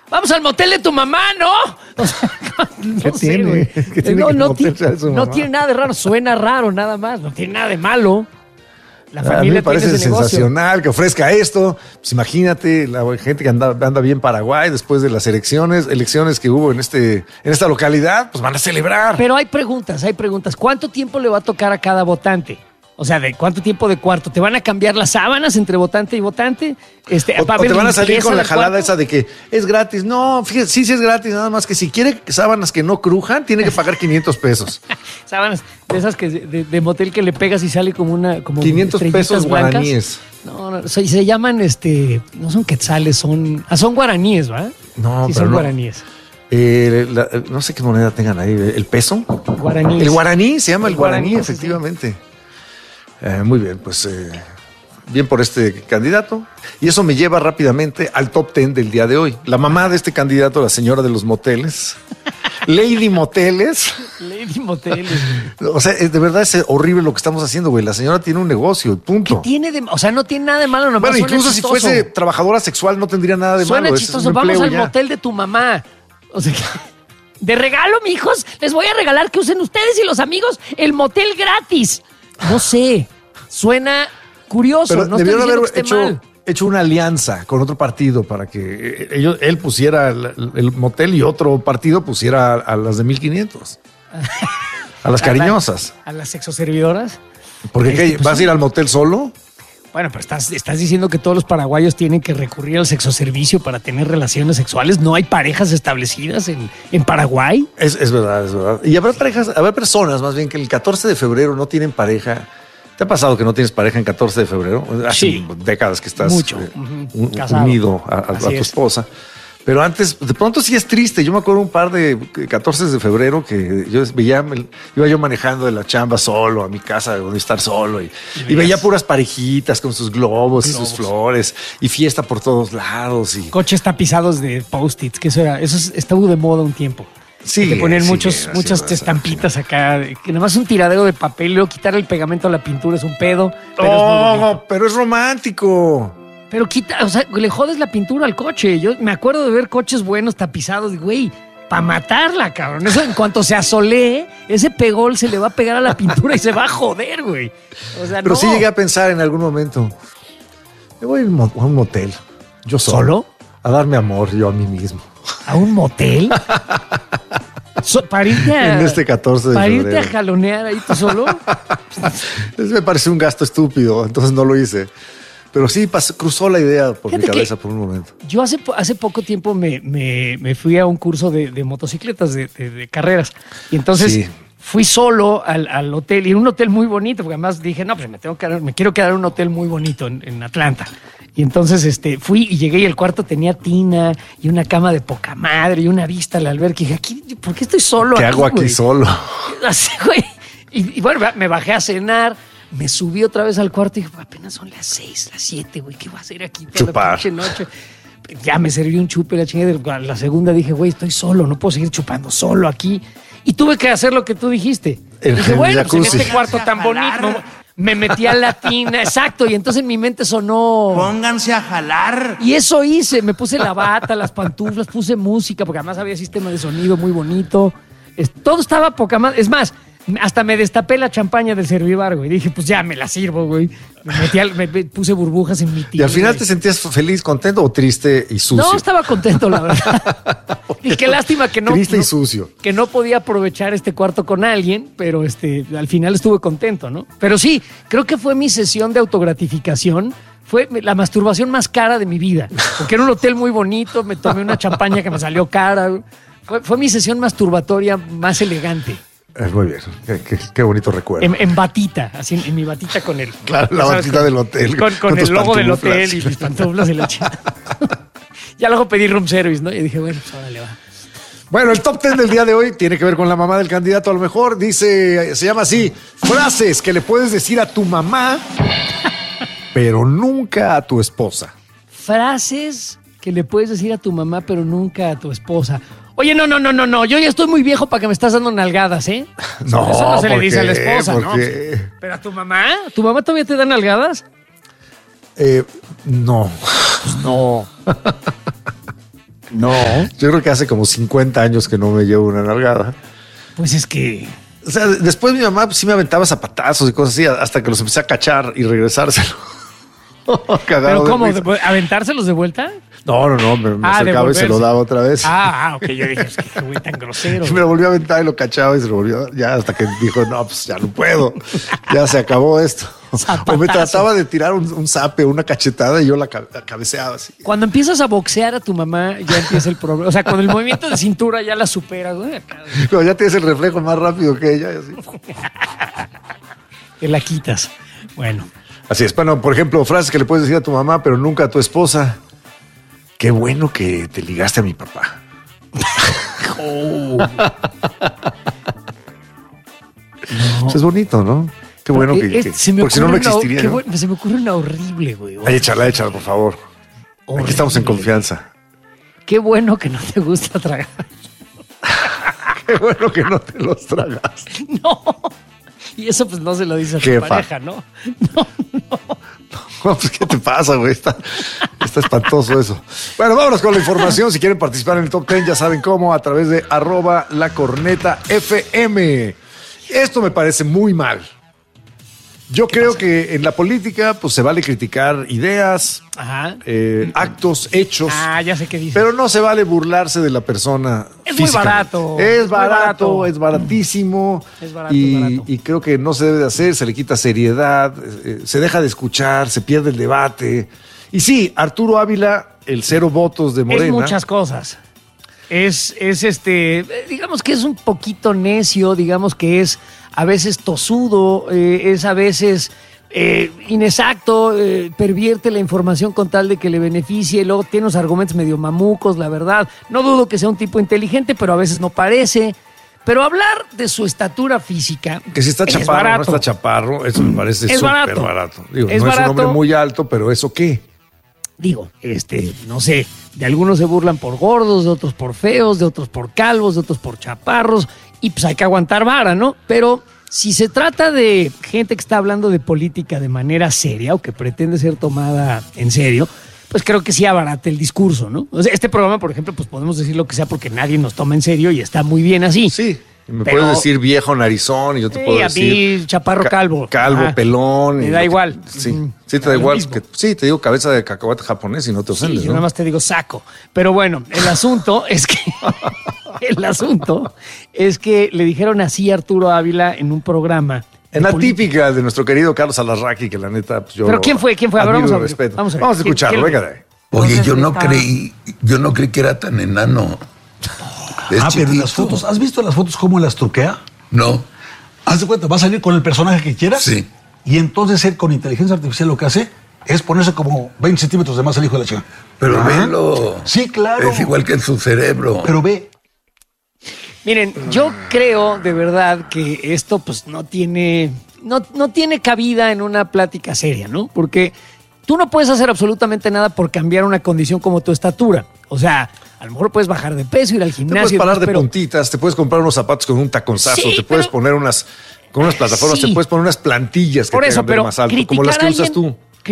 vamos al motel de tu mamá, ¿no? O sea, ¿Qué tiene? ¿Qué tiene que motelse a su no mamá? tiene nada de raro, suena raro nada más, no tiene nada de malo. La A mí familia me parece tiene ese negocio. sensacional que ofrezca esto. Pues imagínate la gente que anda bien Paraguay después de las elecciones que hubo en esta localidad, pues van a celebrar. Pero hay preguntas. ¿Cuánto tiempo le va a tocar a cada votante? O sea, ¿de cuánto tiempo de cuarto? ¿Te van a cambiar las sábanas entre votante y votante? O te van a salir con la jalada esa de que es gratis. No, fíjate, sí es gratis, nada más que si quiere sábanas que no crujan, tiene que pagar 500 pesos. Sábanas de esas que de motel que le pegas y sale como 500 pesos blancas. guaraníes. No, se llaman, no son quetzales, son guaraníes, ¿va? No, sí, pero son no. guaraníes. No sé qué moneda tengan ahí. ¿El peso? Guaraníes. El guaraní, se llama el guaraní, guaraní, efectivamente. Muy bien, pues bien por este candidato. Y eso me lleva rápidamente al top 10 del día de hoy. La mamá de este candidato, la señora de los moteles, Lady Moteles. Lady Moteles. O sea, de verdad es horrible lo que estamos haciendo, güey. La señora tiene un negocio y punto. ¿Qué tiene de, o sea, no tiene nada de malo, nomás Bueno, suena incluso chistoso. si fuese trabajadora sexual no tendría nada de Suena malo. chistoso. Vamos al motel de tu mamá. O sea, de regalo, mijos, les voy a regalar que usen ustedes y los amigos el motel gratis. No sé, suena curioso. Pero no estoy debieron diciendo haber que esté mal. hecho una alianza con otro partido para que él pusiera el motel y otro partido pusiera a las de 1500. A las cariñosas. A las sexoservidoras. Porque ¿qué? pues, ¿Vas a ir al motel solo? Bueno, pero estás diciendo que todos los paraguayos tienen que recurrir al sexoservicio para tener relaciones sexuales. ¿No hay parejas establecidas en Paraguay? Es verdad, es verdad. Y habrá personas más bien que el 14 de febrero no tienen pareja. ¿Te ha pasado que no tienes pareja en 14 de febrero? Hace Sí. décadas que estás Mucho. Casado. unido a tu es. esposa. Pero antes, de pronto sí es triste. Yo me acuerdo un par de 14 de febrero que yo iba yo manejando de la chamba solo a mi casa donde estar solo y veía puras parejitas con sus globos y sus flores y fiesta por todos lados. Y Coches tapizados de post-its, que eso estuvo de moda un tiempo. sí, Te ponían sí, muchas sí, estampitas acá, que nada más un tiradero de papel, luego quitar el pegamento a la pintura es un pedo. Pero es muy bonito. pero es romántico. Pero o sea, le jodes la pintura al coche. Yo me acuerdo de ver coches buenos tapizados, güey, para matarla, cabrón. Eso en cuanto se asolee, ese pegol se le va a pegar a la pintura y se va a joder, güey. O sea, Pero no. sí llegué a pensar en algún momento, me voy a un motel, yo ¿Solo? a darme amor yo a mí mismo. ¿A un motel? Para irte a... En este 14 de Para irte febrero. a jalonear ahí tú solo. Eso me pareció un gasto estúpido, entonces no lo hice. Pero sí cruzó la idea por Fíjate mi que cabeza por un momento. Yo hace poco tiempo me fui a un curso de motocicletas, de carreras. Y entonces Sí. fui solo al hotel, y un hotel muy bonito, porque además dije, no, pues me quiero quedar en un hotel muy bonito en Atlanta. Y entonces fui y llegué y el cuarto tenía tina y una cama de poca madre y una vista al alberca. Y dije, ¿por qué estoy solo ¿Qué hago aquí güey? solo? Así, güey. Y bueno, me bajé a cenar. Me subí otra vez al cuarto y dije, apenas son las 6, las 7, güey, ¿qué voy a hacer aquí toda Chupar. la pinche noche? Ya me serví un chupe, la chingada. La segunda dije, güey, estoy solo, no puedo seguir chupando solo aquí. Y tuve que hacer lo que tú dijiste. Dije, el bueno, pues en jacuzzi. este cuarto tan bonito, me metí a la tina, exacto, y entonces en mi mente sonó... Pónganse a jalar. Y eso hice, me puse la bata, las pantuflas, puse música, porque además había sistema de sonido muy bonito. Todo estaba poca más. Es más, hasta me destapé la champaña del Servivar, güey. Dije, pues ya me la sirvo, güey. Me puse burbujas en mi ¿Y tina. al final güey. te sentías feliz, contento o triste y sucio? No, estaba contento, la verdad. Y qué lástima que no... Triste y no- sucio. Que no podía aprovechar este cuarto con alguien, pero al final estuve contento, ¿no? Pero sí, creo que fue mi sesión de autogratificación. Fue la masturbación más cara de mi vida. Porque era un hotel muy bonito, me tomé una champaña que me salió cara. Fue mi sesión masturbatoria más elegante. Muy bien, qué bonito recuerdo. En batita, así en mi batita con el... Claro, la ya sabes, batita del hotel, Con con el tus logo del pantuflas. hotel y mis pantuflas y la chingada. Ya luego pedí room service, ¿no? Y dije, bueno, pues órale, va. Bueno, el top 10 del día de hoy tiene que ver con la mamá del candidato. A lo mejor dice, se llama así, frases que le puedes decir a tu mamá, pero nunca a tu esposa. Frases que le puedes decir a tu mamá, pero nunca a tu esposa. Oye, no. Yo ya estoy muy viejo para que me estás dando nalgadas, ¿eh? No, Eso no se le ¿por dice a la qué? esposa, ¿Por ¿no? qué? Pero a tu mamá. ¿Tu mamá todavía te da nalgadas? No. Pues no. No. Yo creo que hace como 50 años que no me llevo una nalgada. Pues es que... O sea, después mi mamá pues, sí me aventaba zapatazos y cosas así hasta que los empecé a cachar y regresárselo. ¿Pero cómo? ¿Aventárselos de vuelta? No, me acercaba y se lo daba otra vez. Ok, yo dije, es que qué güey tan grosero. Y me lo volvió a aventar y lo cachaba y se lo volvió ya hasta que dijo, no, pues ya no puedo, ya se acabó esto. Zapatazo. O me trataba de tirar un zape, una cachetada y yo la cabeceaba así. Cuando empiezas a boxear a tu mamá, ya empieza el problema. O sea, con el movimiento de cintura ya la superas, güey. Cuando ya tienes el reflejo más rápido que ella. Y así. Te la quitas. Bueno. Así es. Bueno, por ejemplo, frases que le puedes decir a tu mamá, pero nunca a tu esposa. Qué bueno que te ligaste a mi papá. Oh. No. Es bonito, ¿no? Qué bueno porque si no, no existiría. ¿No? Bueno, se me ocurre una horrible, güey. Échala, por favor. Horrible. Aquí estamos en confianza. Qué bueno que no te gusta tragar. Qué bueno que no te los tragas. No. Y eso pues no se lo dice a tu pareja, ¿no? No. No, pues ¿qué te pasa, güey? Está espantoso eso. Bueno, vámonos con la información. Si quieren participar en el Top 10, ya saben cómo, a través de @lacornetafm. Esto me parece muy mal. Yo creo que en la política pues se vale criticar ideas, actos, hechos. Ya sé qué dices. Pero no se vale burlarse de la persona. Es muy barato. Es barato, es baratísimo. Es barato, y creo que no se debe de hacer, se le quita seriedad, se deja de escuchar, se pierde el debate. Y sí, Arturo Ávila, el 0 votos de Morena. Es muchas cosas. Digamos que es un poquito necio, digamos que es a veces tosudo, es a veces inexacto, pervierte la información con tal de que le beneficie, luego tiene unos argumentos medio mamucos, la verdad. No dudo que sea un tipo inteligente, pero a veces no parece. Pero hablar de su estatura física. Que si está chaparro o no está chaparro, eso me parece súper barato. Digo, no es un hombre muy alto, pero ¿eso qué? Digo, no sé, de algunos se burlan por gordos, de otros por feos, de otros por calvos, de otros por chaparros, y pues hay que aguantar vara, ¿no? Pero si se trata de gente que está hablando de política de manera seria o que pretende ser tomada en serio, pues creo que sí abarata el discurso, ¿no? O sea, este programa, por ejemplo, pues podemos decir lo que sea porque nadie nos toma en serio y está muy bien así. Sí. Me puedes decir viejo narizón y yo te puedo decir... a mí, chaparro calvo. Calvo, pelón. Me da igual. Sí, te da igual. Sí, te digo cabeza de cacahuate japonés y no te ofendes, yo nada más te digo saco. Pero bueno, el asunto es que le dijeron así a Arturo Ávila en un programa. En la típica de nuestro querido Carlos Alarraqui, que la neta, pues yo... ¿Pero quién fue? A ver, vamos a ver. Vamos a escucharlo, venga de ahí. Oye, yo no creí que era tan enano. Pero en las fotos, ¿has visto las fotos cómo las truquea? No. Haz de cuenta, va a salir con el personaje que quieras. Sí. Y entonces él con inteligencia artificial lo que hace es ponerse como 20 centímetros de más al hijo de la chica. Pero velo. Sí, claro. Es igual que en su cerebro. Pero ve. Miren, yo creo de verdad que esto pues no tiene cabida en una plática seria, ¿no? Porque tú no puedes hacer absolutamente nada por cambiar una condición como tu estatura. O sea, a lo mejor puedes bajar de peso, ir al gimnasio. Te puedes parar de puntitas, te puedes comprar unos zapatos con un taconzazo, te puedes poner con unas plataformas, te puedes poner unas plantillas que te hagan ver más alto, como las que usas tú.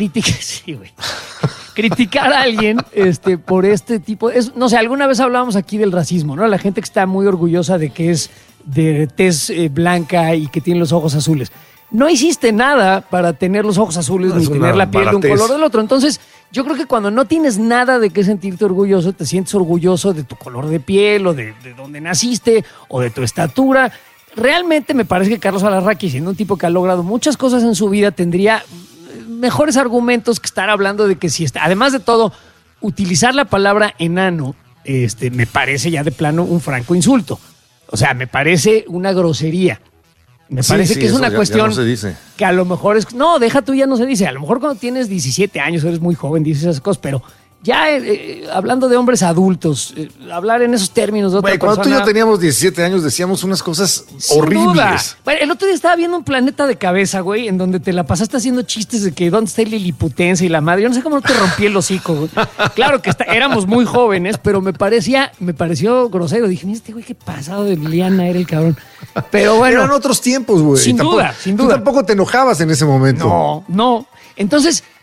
Criticar a alguien por este tipo... no sé, alguna vez hablábamos aquí del racismo, ¿no? La gente que está muy orgullosa de que es de tez blanca y que tiene los ojos azules. No hiciste nada para tener los ojos azules ni tener la piel de un color del otro. Entonces, yo creo que cuando no tienes nada de qué sentirte orgulloso, te sientes orgulloso de tu color de piel o de dónde naciste o de tu estatura. Realmente me parece que Carlos Alarraqui, siendo un tipo que ha logrado muchas cosas en su vida, tendría mejores argumentos que estar hablando de que si está. Además de todo, utilizar la palabra enano me parece ya de plano un franco insulto. O sea, me parece una grosería. Me parece que es una cuestión ya no se dice. Que a lo mejor es... No, deja tú, ya no se dice. A lo mejor cuando tienes 17 años, eres muy joven, dices esas cosas, pero ya hablando de hombres adultos, hablar en esos términos de otra persona... Cuando tú y yo teníamos 17 años decíamos unas cosas horribles. Bueno, el otro día estaba viendo un Planeta de Cabeza, güey, en donde te la pasaste haciendo chistes de que dónde está el liliputense y la madre. Yo no sé cómo no te rompí el hocico, güey. Claro que éramos muy jóvenes, pero me pareció grosero. Dije, este güey, qué pasado de Liliana era el cabrón. Pero bueno... Eran otros tiempos, güey. Sin duda. Tú tampoco te enojabas en ese momento. No. Entonces,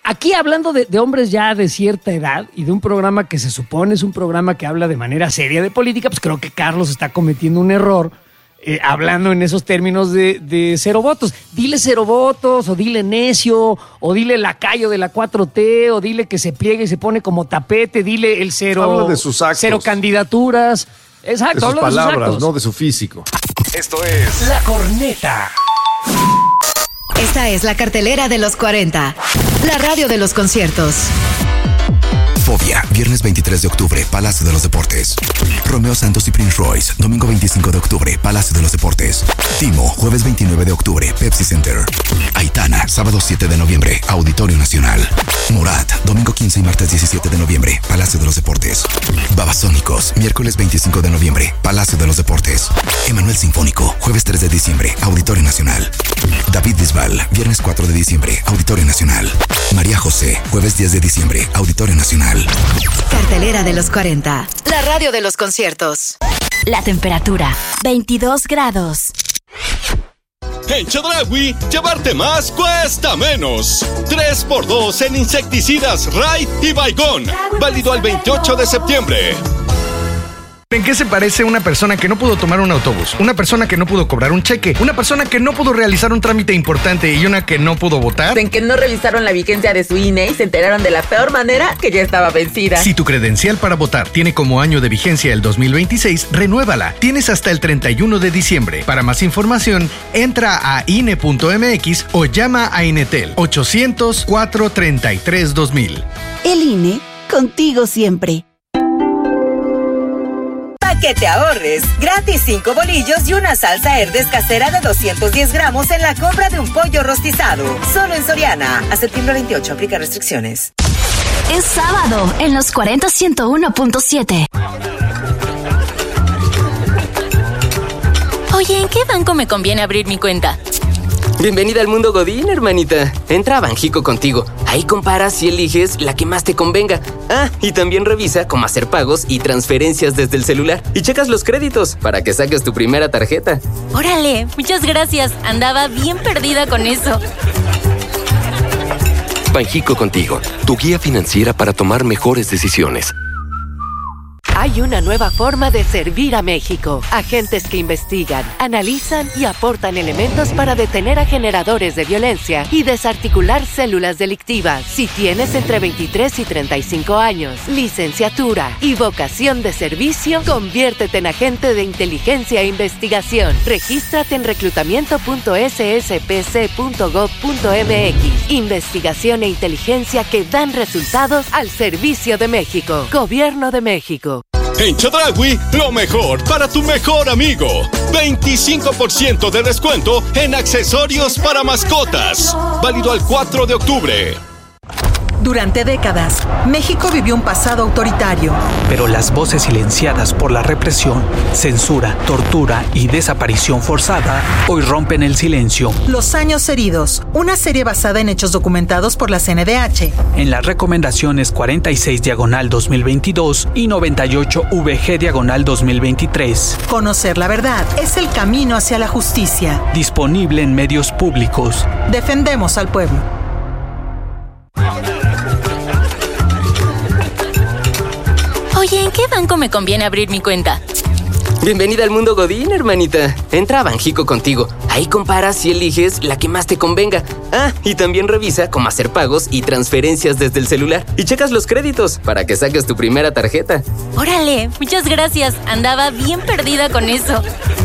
Aquí hablando de hombres ya de cierta edad y de un programa que se supone es un programa que habla de manera seria de política, pues creo que Carlos está cometiendo un error hablando en esos términos de cero votos. Dile cero votos, o dile necio, o dile lacayo de la 4T, o dile que se pliegue y se pone como tapete, dile el cero. Habla de sus actos. Cero candidaturas. Exacto, De sus habla palabras, de sus actos. no de su físico. Esto es La Corneta. Esta es la cartelera de los 40. La radio de los conciertos. Fobia, viernes 23 de octubre, Palacio de los Deportes. Romeo Santos y Prince Royce, domingo 25 de octubre, Palacio de los Deportes. Timo, jueves 29 de octubre, Pepsi Center. Aitana, sábado 7 de noviembre, Auditorio Nacional. Morat, domingo 15 y martes 17 de noviembre, Palacio de los Deportes. Babasónicos, miércoles 25 de noviembre, Palacio de los Deportes. Emanuel Sinfónico, jueves 3 de diciembre, Auditorio Nacional. David Bisbal, viernes 4 de diciembre, Auditorio Nacional. María José, jueves 10 de diciembre, Auditorio Nacional. Cartelera de los 40. La radio de los conciertos. La temperatura, 22 grados. En Chedraui, llevarte más cuesta menos. 3x2 en insecticidas Raid y Baigón. Válido al 28 de septiembre. ¿En qué se parece una persona que no pudo tomar un autobús? Una persona que no pudo cobrar un cheque, una persona que no pudo realizar un trámite importante y una que no pudo votar. En que no revisaron la vigencia de su INE y se enteraron de la peor manera que ya estaba vencida. Si tu credencial para votar tiene como año de vigencia el 2026, renuévala. Tienes hasta el 31 de diciembre. Para más información, entra a INE.mx o llama a Inetel 800-433-2000. El INE, contigo siempre. Que te ahorres. Gratis 5 bolillos y una salsa Herdes casera de 210 gramos en la compra de un pollo rostizado. Solo en Soriana. A septiembre 28. Aplica restricciones. Es sábado en los 40 101.7. Oye, ¿en qué banco me conviene abrir mi cuenta? Bienvenida al mundo Godín, hermanita. Entra a Banjico Contigo. Ahí comparas y eliges la que más te convenga. Ah, y también revisa cómo hacer pagos y transferencias desde el celular. Y checas los créditos para que saques tu primera tarjeta. Órale, muchas gracias. Andaba bien perdida con eso. Banjico Contigo, tu guía financiera para tomar mejores decisiones. Hay una nueva forma de servir a México. Agentes que investigan, analizan y aportan elementos para detener a generadores de violencia y desarticular células delictivas. Si tienes entre 23 y 35 años, licenciatura y vocación de servicio, conviértete en agente de inteligencia e investigación. Regístrate en reclutamiento.sspc.gov.mx. Investigación e inteligencia que dan resultados al servicio de México. Gobierno de México. En Chedraui, lo mejor para tu mejor amigo. 25% de descuento en accesorios para mascotas. Válido al 4 de octubre. Durante décadas, México vivió un pasado autoritario. Pero las voces silenciadas por la represión, censura, tortura y desaparición forzada hoy rompen el silencio. Los años heridos, una serie basada en hechos documentados por la CNDH. En las recomendaciones 46/2022 y 98VG/2023. Conocer la verdad es el camino hacia la justicia. Disponible en medios públicos. Defendemos al pueblo. Oye, ¿en qué banco me conviene abrir mi cuenta? Bienvenida al mundo Godín, hermanita. Entra a Banjico Contigo. Ahí comparas y eliges la que más te convenga. Ah, y también revisa cómo hacer pagos y transferencias desde el celular. Y checas los créditos para que saques tu primera tarjeta. Órale, muchas gracias. Andaba bien perdida con eso.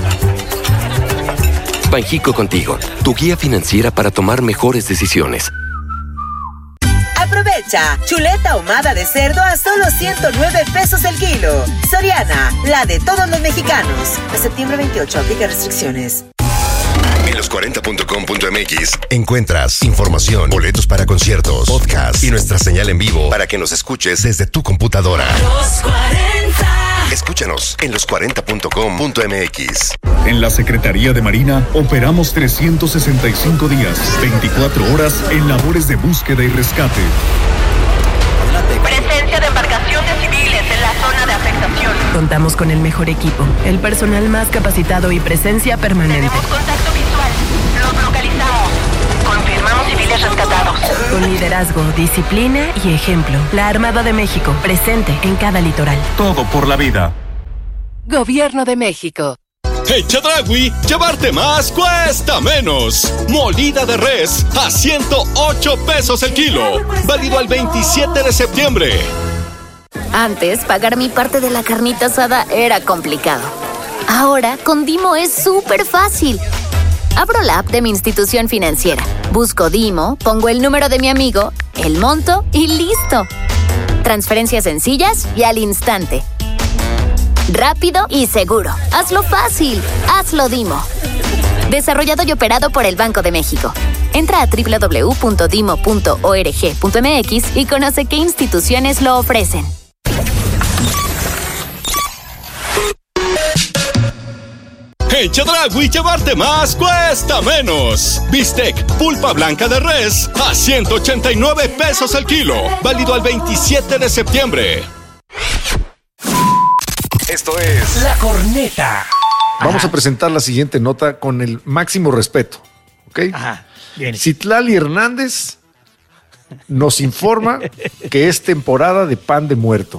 Banjico Contigo, tu guía financiera para tomar mejores decisiones. Aprovecha, chuleta ahumada de cerdo a solo 109 pesos el kilo. Soriana, la de todos los mexicanos. A septiembre 28, aplica restricciones. En los40.com.mx encuentras información, boletos para conciertos, podcast y nuestra señal en vivo para que nos escuches desde tu computadora. Los 40. Escúchanos en los40.com.mx. En la Secretaría de Marina operamos 365 días, 24 horas en labores de búsqueda y rescate. Presencia de embarcaciones civiles en la zona de afectación. Contamos con el mejor equipo, el personal más capacitado y presencia permanente. Tenemos contacto visual. Los localizamos. Confirmamos y civiles rescatados. Con liderazgo, disciplina y ejemplo. La Armada de México, presente en cada litoral. Todo por la vida. Gobierno de México. En Chedraui, llevarte más cuesta menos. Molida de res a 108 pesos el kilo. Válido al 27 de septiembre. Antes, pagar mi parte de la carnita asada era complicado. Ahora, con Dimo es súper fácil. Abro la app de mi institución financiera, busco Dimo, pongo el número de mi amigo, el monto y listo. Transferencias sencillas y al instante. Rápido y seguro. Hazlo fácil. Hazlo Dimo. Desarrollado y operado por el Banco de México. Entra a www.dimo.org.mx y conoce qué instituciones lo ofrecen. En Chedraui, llevarte más cuesta menos. Bistec, pulpa blanca de res a 189 pesos el kilo. Válido al 27 de septiembre. Esto es La Corneta. Vamos a presentar la siguiente nota con el máximo respeto. ¿Ok? Ajá. Bien. Citlali Hernández nos informa que es temporada de pan de muerto.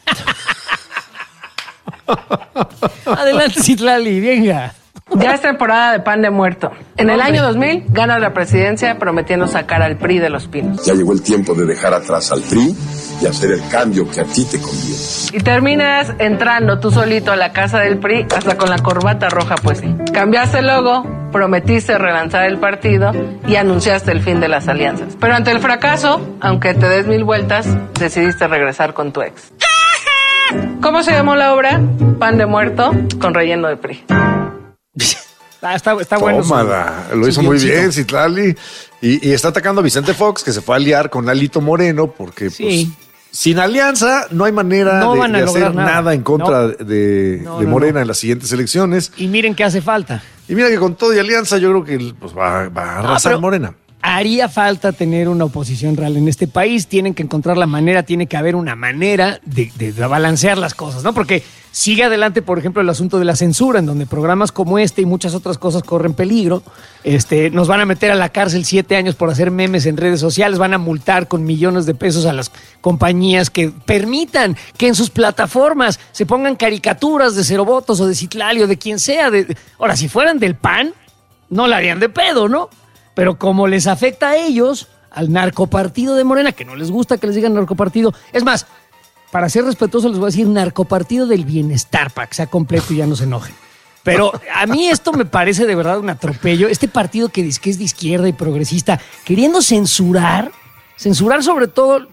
Adelante, Citlali, venga. Ya es temporada de pan de muerto. En el año 2000 ganas la presidencia prometiendo sacar al PRI de Los Pinos. Ya llegó el tiempo de dejar atrás al PRI y hacer el cambio que a ti te conviene. Y terminas entrando tú solito a la casa del PRI hasta con la corbata roja, pues sí. Cambiaste el logo, prometiste relanzar el partido y anunciaste el fin de las alianzas. Pero ante el fracaso, aunque te des 1000 vueltas, decidiste regresar con tu ex. ¿Cómo se llamó la obra? Pan de muerto con relleno de PRI. Está bueno. Tómala, lo hizo muy bien Citlali. Y está atacando a Vicente Fox, que se fue a aliar con Alito Moreno, porque pues, sin alianza no hay manera de hacer nada en contra de Morena en las siguientes elecciones. Y miren qué hace falta. Y mira que con todo y alianza yo creo que pues, va a arrasar Morena. Haría falta tener una oposición real en este país. Tienen que encontrar la manera, tiene que haber una manera de balancear las cosas, ¿no? Porque sigue adelante, por ejemplo, el asunto de la censura, en donde programas como este y muchas otras cosas corren peligro. Nos van a meter a la cárcel 7 años por hacer memes en redes sociales, van a multar con millones de pesos a las compañías que permitan que en sus plataformas se pongan caricaturas de Cero Votos o de Citlali o de quien sea. Ahora, si fueran del PAN, no la harían de pedo, ¿no? Pero como les afecta a ellos, al narcopartido de Morena, que no les gusta que les digan narcopartido. Es más, para ser respetuoso les voy a decir narcopartido del bienestar, para que sea completo y ya no se enojen. Pero a mí esto me parece de verdad un atropello. Este partido que dice que es de izquierda y progresista, queriendo censurar sobre todo,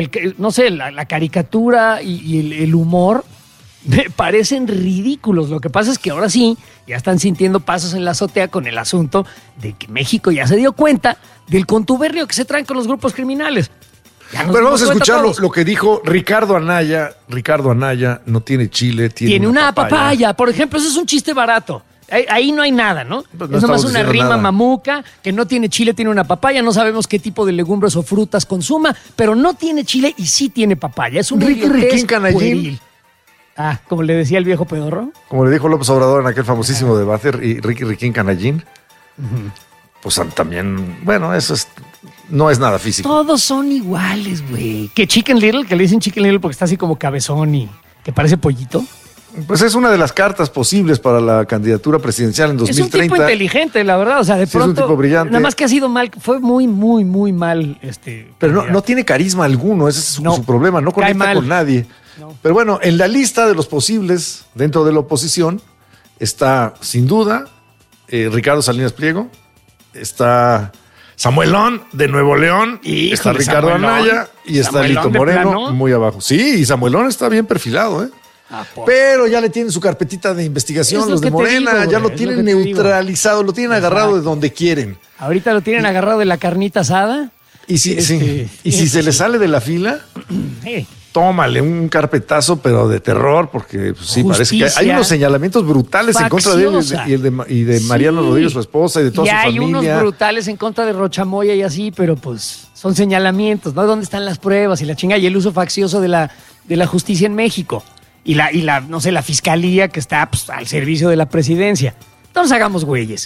la caricatura y el humor, me parecen ridículos. Lo que pasa es que ahora sí, ya están sintiendo pasos en la azotea con el asunto de que México ya se dio cuenta del contubernio que se traen con los grupos criminales. Pero vamos a escuchar lo que dijo Ricardo Anaya. Ricardo Anaya no tiene chile, tiene una papaya. Por ejemplo, eso es un chiste barato. Ahí no hay nada, ¿no? Pues no es nomás una rima nada. Mamuca, que no tiene chile, tiene una papaya. No sabemos qué tipo de legumbres o frutas consuma, pero no tiene chile y sí tiene papaya. Es un Riquín Canallín. Como le decía el viejo pedorro. Como le dijo López Obrador en aquel famosísimo debate, y Riquín Canallín. Pues también, bueno, eso no es nada físico. Todos son iguales, güey. Que Chicken Little, que le dicen Chicken Little porque está así como cabezón y que parece pollito. Pues es una de las cartas posibles para la candidatura presidencial en 2030. Es un tipo inteligente, la verdad. O sea, de pronto. Es un tipo brillante. Nada más que ha sido mal, fue muy, muy, muy mal. Pero no tiene carisma alguno, ese es su problema. No conecta con nadie. No. Pero bueno, en la lista de los posibles dentro de la oposición está, sin duda, Ricardo Salinas Pliego, está Samuelón de Nuevo León, está Ricardo Anaya y está Alito Moreno muy abajo. Sí, y Samuelón está bien perfilado, ¿eh? Pero ya le tienen su carpetita de investigación los de Morena, ya lo tienen neutralizado, lo tienen agarrado de donde quieren. Ahorita lo tienen agarrado de la carnita asada. Y si se le sale de la fila, tómale un carpetazo, pero de terror, porque pues, sí, parece que hay unos señalamientos brutales en contra de él y de Mariano Rodríguez, su esposa, y de toda su familia. Y hay unos brutales en contra de Rochamoya y así, pero pues son señalamientos, ¿no? ¿Dónde están las pruebas y la chinga? Y el uso faccioso de la justicia en México. Y la fiscalía que está pues, al servicio de la presidencia. No nos hagamos güeyes.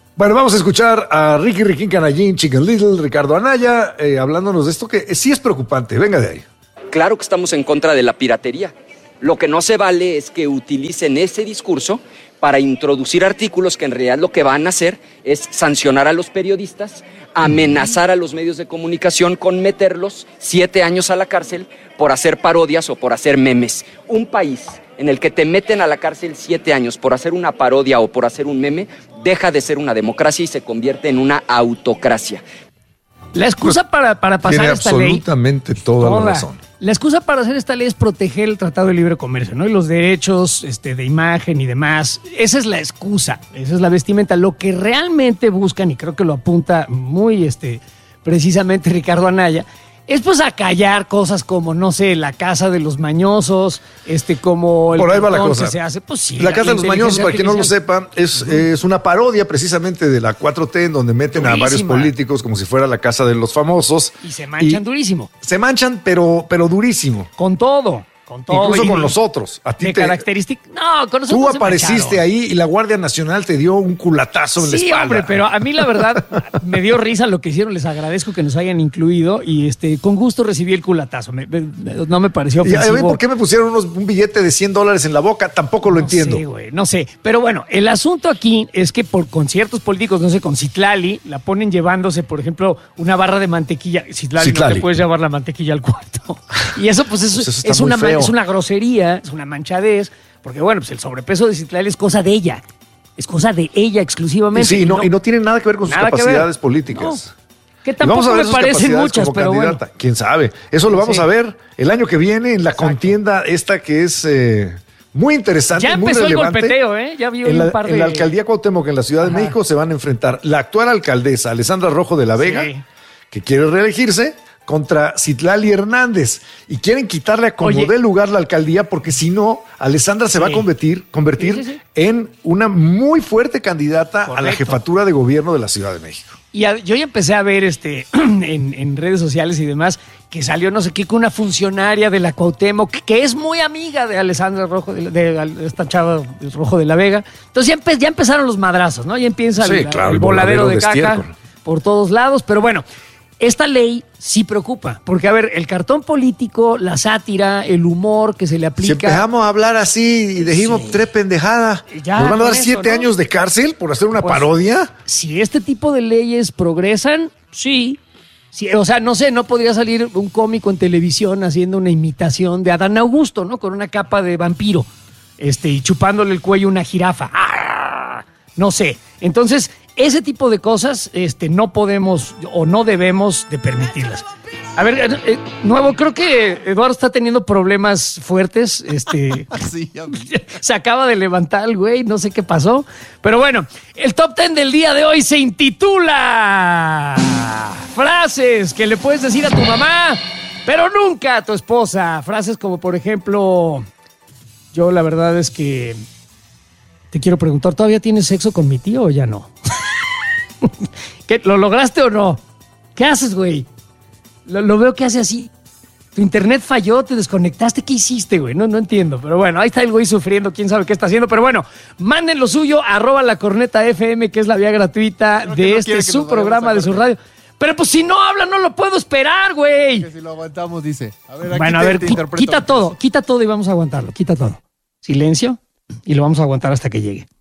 Bueno, vamos a escuchar a Ricky Canallín, Chicken Little, Ricardo Anaya, hablándonos de esto que sí es preocupante. Venga de ahí. Claro que estamos en contra de la piratería. Lo que no se vale es que utilicen ese discurso para introducir artículos que en realidad lo que van a hacer es sancionar a los periodistas, amenazar a los medios de comunicación con meterlos 7 años a la cárcel por hacer parodias o por hacer memes. Un país en el que te meten a la cárcel 7 años por hacer una parodia o por hacer un meme, deja de ser una democracia y se convierte en una autocracia. La excusa para pasar tiene esta ley... absolutamente toda la razón. La excusa para hacer esta ley es proteger el Tratado de Libre Comercio, ¿no? Y los derechos de imagen y demás. Esa es la excusa, esa es la vestimenta. Lo que realmente buscan, y creo que lo apunta muy precisamente Ricardo Anaya, es pues acallar cosas como, no sé, la casa de los mañosos, como el por ahí va la cosa. Que se hace. Pues sí, la casa de los mañosos, para quien no lo sepa, es una parodia precisamente de la 4T, en donde meten a varios políticos como si fuera la casa de los famosos. Y se manchan durísimo. Se manchan, pero durísimo. Con todo. Incluso con nosotros. A ti de característica. No, con nosotros. Tú apareciste ahí y la Guardia Nacional te dio un culatazo en la espalda. Sí, hombre, pero a mí la verdad me dio risa lo que hicieron. Les agradezco que nos hayan incluido y con gusto recibí el culatazo. No me pareció ofensivo. ¿Por qué me pusieron un billete de $100 en la boca? Tampoco lo entiendo. Sí, güey, no sé. Pero bueno, el asunto aquí es que con ciertos políticos, no sé, con Citlali, la ponen llevándose, por ejemplo, una barra de mantequilla. Citlali. No te puedes llevar la mantequilla al cuarto. Y eso, pues, es una grosería, es una manchadez, porque bueno, pues el sobrepeso de Citlali es cosa de ella. Es cosa de ella exclusivamente. Sí, y no tiene nada que ver con sus capacidades políticas. No, que tampoco me parecen muchas, pero bueno. ¿Quién sabe? Eso lo vamos a ver el año que viene en la contienda esta que es muy interesante, ya muy empezó relevante. El golpeteo, Ya vi un par de... En la alcaldía Cuauhtémoc, en la Ciudad de México, se van a enfrentar la actual alcaldesa, Alessandra Rojo de la Vega, que quiere reelegirse, contra Citlali Hernández, y quieren quitarle a como dé lugar la alcaldía, porque si no, Alessandra se va a convertir en una muy fuerte candidata a la jefatura de gobierno de la Ciudad de México. Y yo ya empecé a ver en redes sociales y demás que salió no sé qué con una funcionaria de la Cuauhtémoc que es muy amiga de Alessandra Rojo, de esta chava Rojo de la Vega. Entonces ya empezaron los madrazos, ¿no? Ya empieza el voladero de caca por todos lados, pero bueno. Esta ley sí preocupa, porque a ver, el cartón político, la sátira, el humor que se le aplica... Si empezamos a hablar así y dijimos 3 pendejadas, ¿nos van a dar 7 años de cárcel por hacer una parodia? Si este tipo de leyes progresan, sí. O sea, no sé, no podría salir un cómico en televisión haciendo una imitación de Adán Augusto, ¿no? Con una capa de vampiro, y chupándole el cuello a una jirafa. ¡Ah! No sé. Entonces... ese tipo de cosas no podemos o no debemos de permitirlas. A ver, nuevo, creo que Eduardo está teniendo problemas fuertes. Sí, se acaba de levantar el güey, no sé qué pasó. Pero bueno, el top 10 del día de hoy se intitula frases que le puedes decir a tu mamá, pero nunca a tu esposa. Frases como, por ejemplo, yo la verdad es que te quiero preguntar, ¿todavía tienes sexo con mi tío o ya no? ¿Qué, ¿lo lograste o no? ¿Qué haces, güey? Lo veo que hace así. Tu internet falló, te desconectaste. ¿Qué hiciste, güey? No entiendo. Pero bueno, ahí está el güey sufriendo. ¿Quién sabe qué está haciendo? Pero bueno, manden lo suyo, @lacornetafm, que es la vía gratuita de su programa, de su radio. Pero pues si no habla, no lo puedo esperar, güey. Que si lo aguantamos, dice. A ver, quita todo y vamos a aguantarlo. Quita todo. Silencio y lo vamos a aguantar hasta que llegue.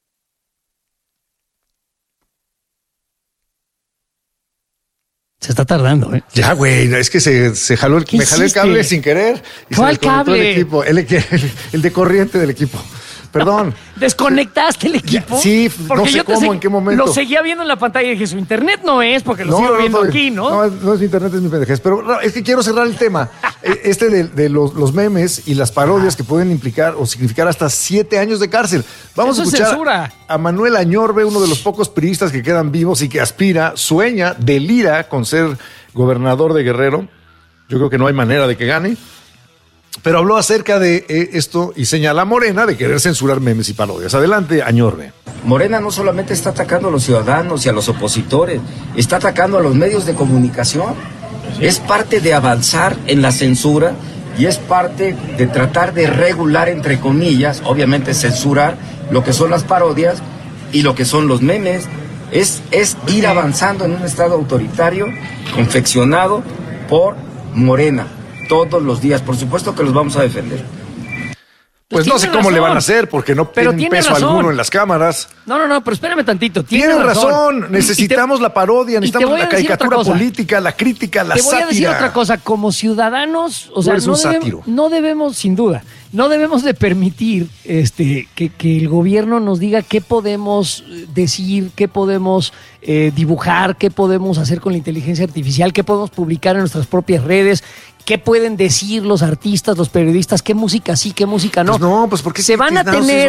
Se está tardando, ¿eh? Ya, güey, es que me jaló el cable sin querer. Y ¿cuál cable? El de corriente del equipo. Perdón. ¿Desconectaste el equipo? Sí, porque no sé cómo, en qué momento. Lo seguía viendo en la pantalla y dije, su internet no es, porque lo sigo viendo aquí, ¿no? No es mi internet, es mi pendejez. Pero es que quiero cerrar el tema. De los memes y las parodias que pueden implicar o significar hasta 7 años de cárcel. Vamos a escuchar a Manuel Añorbe, uno de los pocos priistas que quedan vivos y que sueña, delira con ser gobernador de Guerrero. Yo creo que no hay manera de que gane. Pero habló acerca de esto y señala a Morena de querer censurar memes y parodias. Adelante, Añorbe. Morena no solamente está atacando a los ciudadanos y a los opositores, está atacando a los medios de comunicación. Sí. Es parte de avanzar en la censura y es parte de tratar de regular, entre comillas, obviamente censurar lo que son las parodias y lo que son los memes. Es ir avanzando en un estado autoritario confeccionado por Morena todos los días. Por supuesto que los vamos a defender. Pues no sé cómo le van a hacer porque no tienen peso alguno en las cámaras. No, pero espérame tantito. Tienes razón. Necesitamos la parodia, necesitamos la caricatura política, la crítica, la sátira. Te voy a decir otra cosa. Como ciudadanos, o sea, no debemos, sin duda, no debemos de permitir que el gobierno nos diga qué podemos decir, qué podemos dibujar, qué podemos hacer con la inteligencia artificial, qué podemos publicar en nuestras propias redes. ¿Qué pueden decir los artistas, los periodistas? ¿Qué música sí, qué música no? Pues no, pues porque se van a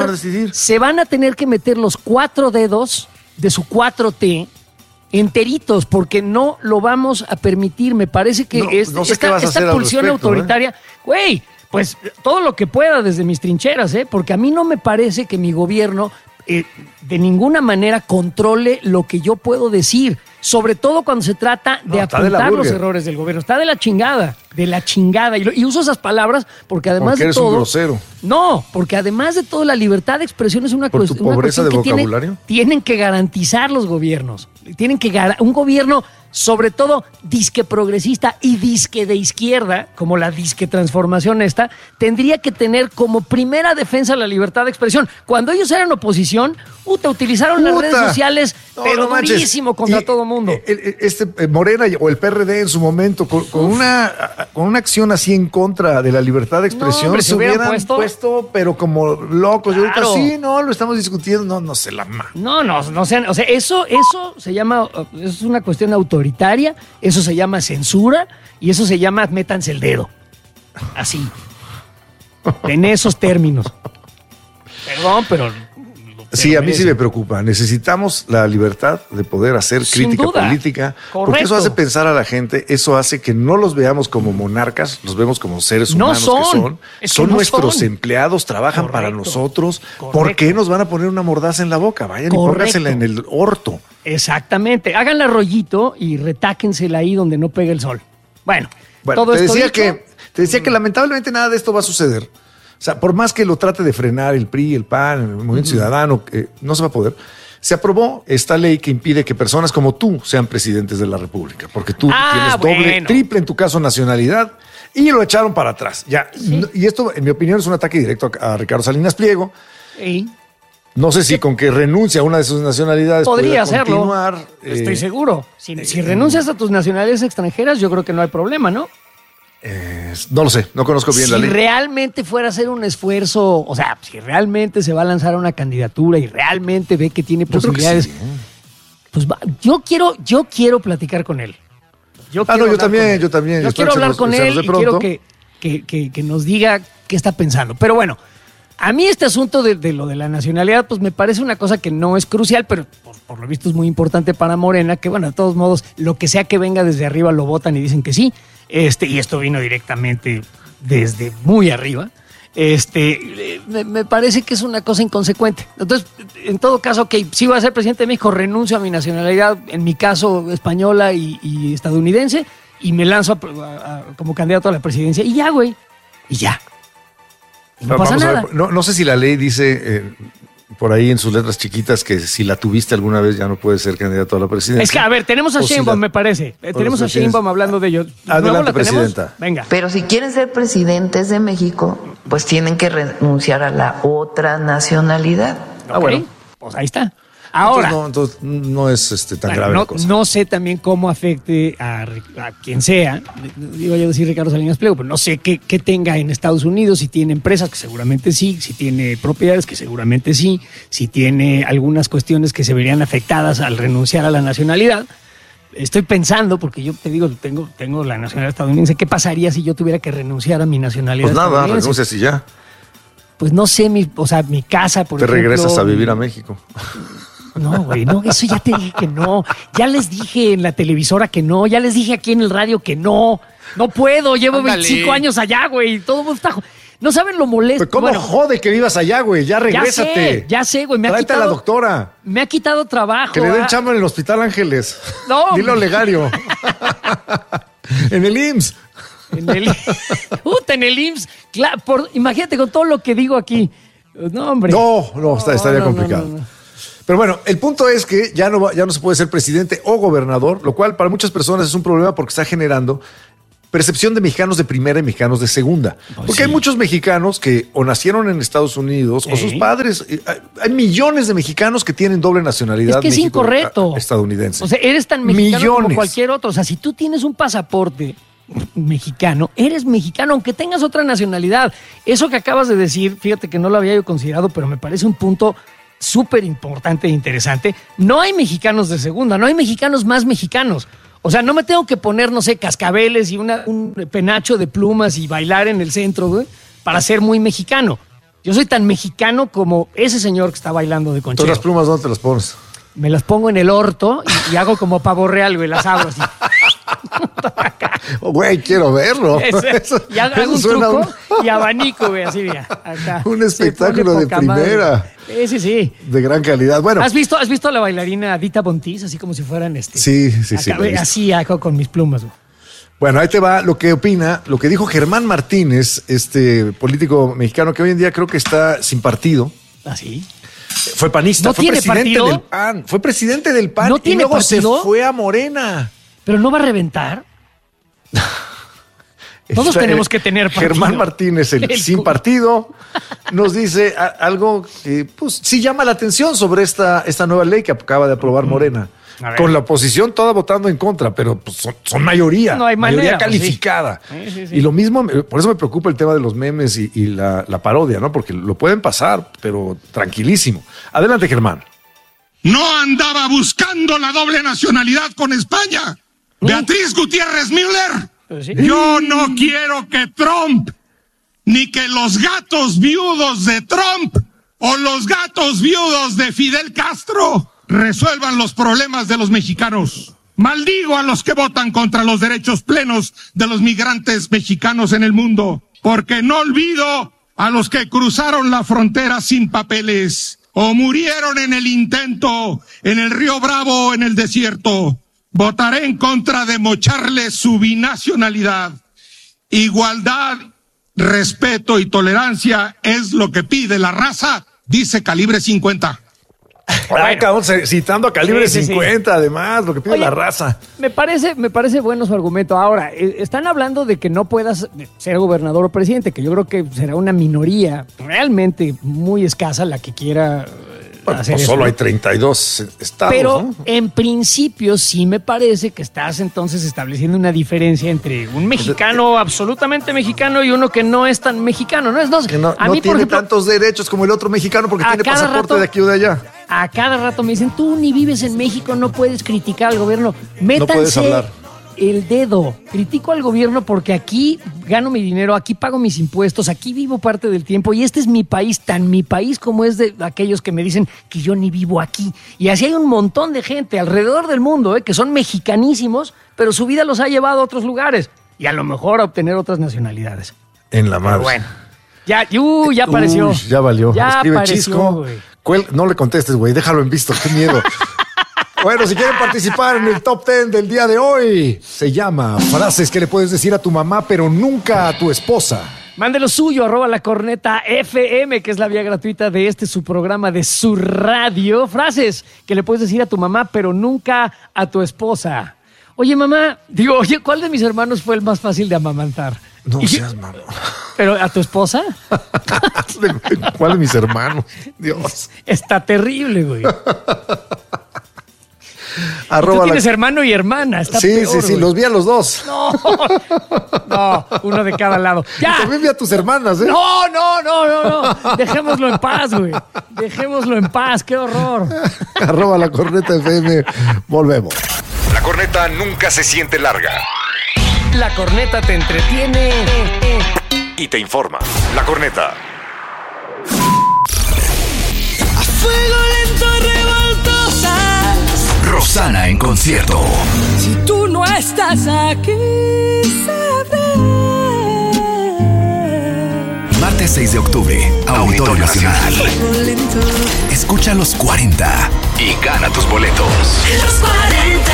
tener que meter los 4 dedos de su 4T enteritos, porque no lo vamos a permitir. Me parece que esta pulsión autoritaria, güey, pues todo lo que pueda desde mis trincheras, porque a mí no me parece que mi gobierno de ninguna manera controle lo que yo puedo decir, sobre todo cuando se trata de apuntar los errores del gobierno. Está de la chingada. Y uso esas palabras porque además porque eres de todo... un grosero. No, porque además de todo la libertad de expresión es una cuestión de que vocabulario. Tienen que garantizar los gobiernos. Un gobierno, sobre todo disque progresista y disque de izquierda, como la disque transformación tendría que tener como primera defensa la libertad de expresión. Cuando ellos eran oposición, utilizaron las redes sociales, pero durísimo contra todo mundo. Morena o el PRD en su momento, con una acción así en contra de la libertad de expresión, se hubieran puesto, pero como locos. Claro. Y ahorita sí, lo estamos discutiendo, no se la ma. No sean, o sea, eso se llama, es una cuestión autoritaria, eso se llama censura y eso se llama métanse el dedo. Así. En esos términos. Perdón, pero... Sí, a mí sí me preocupa. Necesitamos la libertad de poder hacer crítica política. Correcto. Porque eso hace pensar a la gente, eso hace que no los veamos como monarcas, los vemos como seres humanos son nuestros empleados, trabajan para nosotros. Correcto. ¿Por qué nos van a poner una mordaza en la boca? Vayan y póngansela en el orto. Exactamente. Háganla rollito y retáquensela ahí donde no pegue el sol. Bueno, todo te decía que lamentablemente nada de esto va a suceder. O sea, por más que lo trate de frenar el PRI, el PAN, el Movimiento Ciudadano, no se va a poder. Se aprobó esta ley que impide que personas como tú sean presidentes de la República, porque tú tienes triple en tu caso nacionalidad, y lo echaron para atrás. Ya. ¿Sí? Y esto, en mi opinión, es un ataque directo a Ricardo Salinas Pliego. Sí. No sé si con que renuncia a una de sus nacionalidades podría hacerlo. Continuar. Estoy seguro. Si renuncias a tus nacionalidades extranjeras, yo creo que no hay problema, ¿no? No lo sé, no conozco bien la ley. Si realmente fuera a hacer un esfuerzo, o sea, si realmente se va a lanzar a una candidatura y realmente ve que tiene posibilidades, pues yo quiero platicar con él. Yo también. Yo quiero hablar con él y quiero que nos diga qué está pensando. Pero bueno, a mí este asunto de lo de la nacionalidad, pues me parece una cosa que no es crucial, pero por lo visto es muy importante para Morena, que bueno, de todos modos, lo que sea que venga desde arriba lo votan y dicen que sí. Y esto vino directamente desde muy arriba. Me parece que es una cosa inconsecuente. Entonces, en todo caso, si voy a ser presidente de México, renuncio a mi nacionalidad, en mi caso española y estadounidense, y me lanzo como candidato a la presidencia. Y ya, güey. Y ya. Y no pasa nada. No sé si la ley dice... por ahí en sus letras chiquitas que si la tuviste alguna vez ya no puedes ser candidato a la presidencia. Es que, a ver, tenemos a Sheinbaum, me parece. Tenemos a Sheinbaum hablando de ello. Adelante, presidenta. Venga. Pero si quieren ser presidentes de México, pues tienen que renunciar a la otra nacionalidad. Bueno. Pues ahí está. Ahora. Entonces no es tan grave la cosa. No sé también cómo afecte a quien sea. Iba yo a decir Ricardo Salinas Pliego, pero no sé qué tenga en Estados Unidos, si tiene empresas, que seguramente sí, si tiene propiedades, que seguramente sí, si tiene algunas cuestiones que se verían afectadas al renunciar a la nacionalidad. Estoy pensando, porque yo te digo, tengo la nacionalidad estadounidense. ¿Qué pasaría si yo tuviera que renunciar a mi nacionalidad estadounidense? Pues nada, renuncias y ya. Pues no sé, mi casa, por ejemplo. Te regresas a vivir a México. No, güey, no, eso ya te dije que no. Ya les dije en la televisora que no. Ya les dije aquí en el radio que no. No puedo, llevo 25 años allá, güey. Todo está... No saben lo molesto. ¿Cómo jode que vivas allá, güey? Ya regrésate. Ya sé, güey. Tráete a la doctora. Me ha quitado trabajo. Que le den chamba en el Hospital Ángeles. No. Dile a Olegario. En el IMSS. En el IMSS. Claro, imagínate con todo lo que digo aquí. No, hombre. No, estaría complicado. No. Pero bueno, el punto es que ya no se puede ser presidente o gobernador, lo cual para muchas personas es un problema porque está generando percepción de mexicanos de primera y mexicanos de segunda. Porque hay muchos mexicanos que o nacieron en Estados Unidos o sus padres. Hay millones de mexicanos que tienen doble nacionalidad. Es que es incorrecto. Estadounidense. O sea, eres tan mexicano como cualquier otro. O sea, si tú tienes un pasaporte mexicano, eres mexicano, aunque tengas otra nacionalidad. Eso que acabas de decir, fíjate que no lo había yo considerado, pero me parece un punto súper importante e interesante. No hay mexicanos de segunda, no hay mexicanos más mexicanos. O sea, no me tengo que poner, no sé, cascabeles y un penacho de plumas y bailar en el centro, güey, para ser muy mexicano. Yo soy tan mexicano como ese señor que está bailando de conchero. ¿Tú las plumas dónde te las pones? Me las pongo en el orto y hago como pavo real, güey, las abro así. Güey, quiero verlo. Y hago un truco y abanico, güey, así, mira. Acá. Un espectáculo de primera. Sí. De gran calidad. Bueno. ¿Has visto a la bailarina Dita Bontis? Así como si fueran Sí. Así hago con mis plumas, güey. Bueno, ahí te va lo que dijo Germán Martínez, político mexicano que hoy en día creo que está sin partido. ¿Ah, sí? Fue panista, ¿No fue tiene presidente partido? del PAN. Fue presidente del PAN ¿No tiene y luego partido? se fue a Morena. ¿Pero no va a reventar? Todos tenemos que tener partido. Germán Martínez, el sin partido, nos dice algo que pues sí llama la atención sobre esta nueva ley que acaba de aprobar Morena. Con la oposición toda votando en contra, pero pues, son mayoría. No hay manera, mayoría calificada. Sí. Y lo mismo, por eso me preocupa el tema de los memes y la parodia, ¿no? Porque lo pueden pasar, pero tranquilísimo. Adelante, Germán. No andaba buscando la doble nacionalidad con España. Beatriz Gutiérrez Müller. Yo no quiero que Trump, ni que los gatos viudos de Trump o los gatos viudos de Fidel Castro resuelvan los problemas de los mexicanos. Maldigo a los que votan contra los derechos plenos de los migrantes mexicanos en el mundo, porque no olvido a los que cruzaron la frontera sin papeles o murieron en el intento en el Río Bravo o en el desierto. Votaré en contra de mocharles su binacionalidad. Igualdad, respeto y tolerancia es lo que pide la raza, dice Calibre 50. Bueno, citando a Calibre 50, además, lo que pide la raza. Me parece bueno su argumento. Ahora, están hablando de que no puedas ser gobernador o presidente, que yo creo que será una minoría realmente muy escasa la que quiera hacer eso. Solo hay 32 estados. Pero ¿no? En principio sí me parece que estás entonces estableciendo una diferencia entre un mexicano absolutamente mexicano y uno que no es tan mexicano. Que no tiene tantos derechos como el otro mexicano porque tiene pasaporte de aquí o de allá. A cada rato me dicen, tú ni vives en México, no puedes criticar al gobierno. Métanse no puedes hablar. El dedo. Critico al gobierno porque aquí gano mi dinero, aquí pago mis impuestos, aquí vivo parte del tiempo y este es mi país, tan mi país como es de aquellos que me dicen que yo ni vivo aquí. Y así hay un montón de gente alrededor del mundo que son mexicanísimos, pero su vida los ha llevado a otros lugares y a lo mejor a obtener otras nacionalidades. En la madre. Pero bueno, ya apareció. Ya valió. Ya escribe apareció, Chisco. No le contestes, güey, déjalo en visto, qué miedo. Bueno, si quieren participar en el Top 10 del día de hoy, se llama Frases que le puedes decir a tu mamá, pero nunca a tu esposa. Mándelo suyo, @lacornetafm, que es la vía gratuita de su programa de su radio. Frases que le puedes decir a tu mamá, pero nunca a tu esposa. Oye, mamá, ¿cuál de mis hermanos fue el más fácil de amamantar? No seas mamón. ¿Pero a tu esposa? ¿Cuál de mis hermanos? Dios. Está terrible, güey. Tú tienes hermano y hermana. Está peor, sí, los vi a los dos. No, uno de cada lado. ¡Ya! Y también vi a tus hermanas, ¿eh? No. Dejémoslo en paz, güey. Dejémoslo en paz, qué horror. @lacornetafm. Volvemos. La corneta nunca se siente larga. La corneta te entretiene y te informa. La corneta. A fuego lento revoltosas. Rosana en concierto. Si tú no estás aquí, sabré. Martes 6 de octubre, Auditorio Nacional. Escucha los 40 y gana tus boletos. Los 40.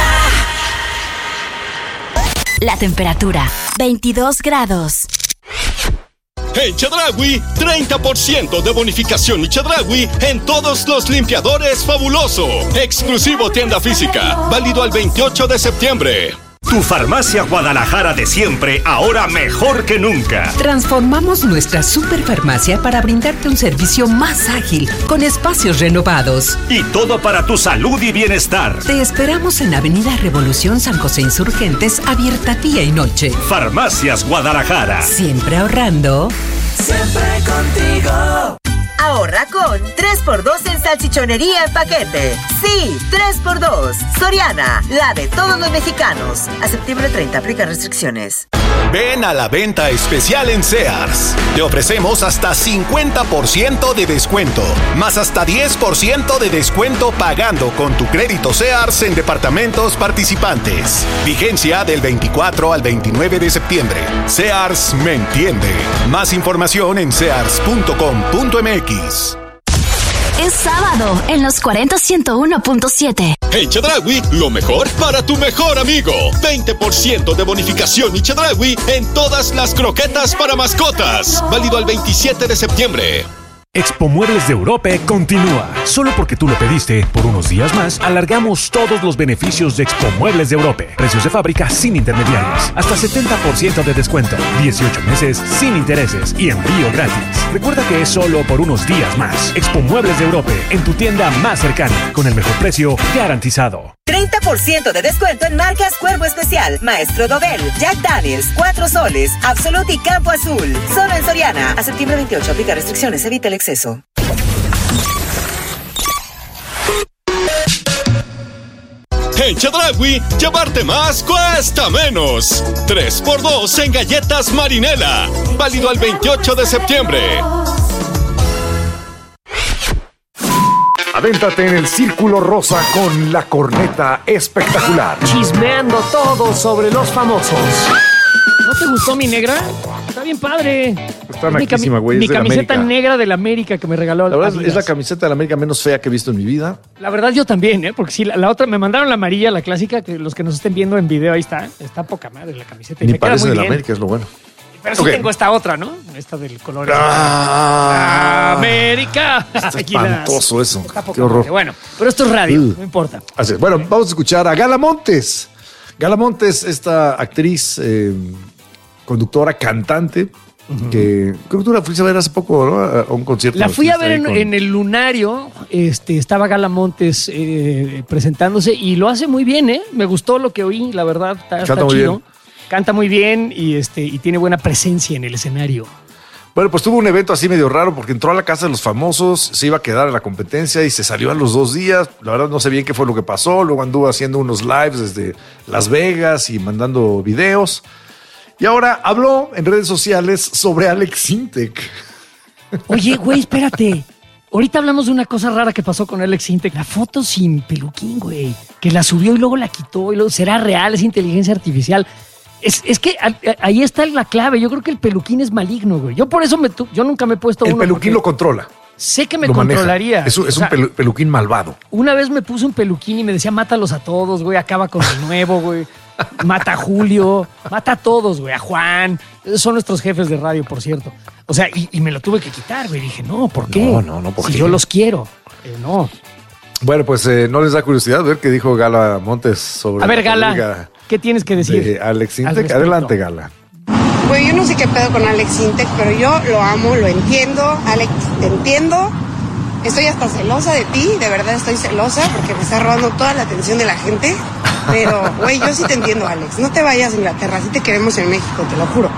La temperatura, 22 grados. En Chedraui, 30% de bonificación y Chedraui en todos los limpiadores Fabuloso. Exclusivo tienda física, válido al 28 de septiembre. Tu Farmacia Guadalajara de siempre, ahora mejor que nunca. Transformamos nuestra superfarmacia para brindarte un servicio más ágil, con espacios renovados. Y todo para tu salud y bienestar. Te esperamos en Avenida Revolución San José Insurgentes, abierta día y noche. Farmacias Guadalajara. Siempre ahorrando. Siempre contigo. Ahorra con 3x2 en salchichonería en paquete. Sí, 3x2. Soriana, la de todos los mexicanos. A septiembre 30, aplica restricciones. Ven a la venta especial en Sears. Te ofrecemos hasta 50% de descuento, más hasta 10% de descuento pagando con tu crédito Sears en departamentos participantes. Vigencia del 24 al 29 de septiembre. Sears me entiende. Más información en sears.com.mx. Es sábado en los 40-101.7. En Chedraui, lo mejor para tu mejor amigo. 20% de bonificación y Chedraui en todas las croquetas para mascotas. Válido al 27 de septiembre. Expo Muebles de Europe continúa. Solo porque tú lo pediste, por unos días más, alargamos todos los beneficios de Expo Muebles de Europe. Precios de fábrica sin intermediarios. Hasta 70% de descuento. 18 meses sin intereses y envío gratis. Recuerda que es solo por unos días más. Expo Muebles de Europe, en tu tienda más cercana, con el mejor precio garantizado. 30% de descuento en marcas Cuervo Especial, Maestro Dobel, Jack Daniels, 4 Soles, Absolute y Campo Azul. Solo en Soriana. A septiembre 28, aplica restricciones, evita el exceso. En Chedraui, llevarte más cuesta menos. 3x2 en galletas Marinela. Válido al 28 de septiembre. Avéntate en el Círculo Rosa con la corneta espectacular. Chismeando todo sobre los famosos. ¿No te gustó mi negra? Está bien padre. Está naquísima, güey. Mi camiseta negra de la América que me regaló. La verdad es la camiseta de la América menos fea que he visto en mi vida. La verdad yo también, porque sí, la otra, me mandaron la amarilla, la clásica, que los que nos estén viendo en video, ahí está. Está poca madre la camiseta. Ni parece de la América, es lo bueno. Pero sí tengo esta otra, ¿no? Esta del color. ¡América! Está espantoso eso. Qué horror. Madre. Bueno, pero esto es radio, no importa. Así es. Bueno, vamos a escuchar a Gala Montes. Gala Montes, esta actriz, conductora, cantante, que creo que tú la fuiste a ver hace poco, ¿no? A un concierto. La fui a ver en el Lunario. Estaba Gala Montes presentándose y lo hace muy bien, ¿eh? Me gustó lo que oí, la verdad. Está muy chido. bien. Canta muy bien y tiene buena presencia en el escenario. Bueno, pues tuvo un evento así medio raro porque entró a la Casa de los Famosos, se iba a quedar en la competencia y se salió a los 2 días. La verdad no sé bien qué fue lo que pasó. Luego anduvo haciendo unos lives desde Las Vegas y mandando videos. Y ahora habló en redes sociales sobre Alex Sintek. Oye, güey, espérate. Ahorita hablamos de una cosa rara que pasó con Alex Sintek. La foto sin peluquín, güey. Que la subió y luego la quitó. Y luego, ¿será real? ¿Es inteligencia artificial? Es que ahí está la clave. Yo creo que el peluquín es maligno, güey. Yo por eso yo nunca me he puesto uno. El peluquín lo controla. Sé que me controlaría. Es un peluquín malvado. Una vez me puse un peluquín y me decía, mátalos a todos, güey. Acaba con el nuevo, güey. Mata a Julio. Mata a todos, güey. A Juan. Esos son nuestros jefes de radio, por cierto. O sea, y me lo tuve que quitar, güey. Dije, no, ¿por qué? No, ¿por qué? Si yo los quiero. No. Bueno, pues no les da curiosidad ver qué dijo Gala Montes sobre... A ver, Gala, ¿qué tienes que decir? Alex Sintek. Adelante, Gala. Pues yo no sé qué pedo con Alex Sintek, pero yo lo amo, lo entiendo. Alex, te entiendo. Estoy hasta celosa de ti, de verdad estoy celosa porque me está robando toda la atención de la gente. Pero, güey, yo sí te entiendo, Alex. No te vayas a Inglaterra, sí te queremos en México, te lo juro.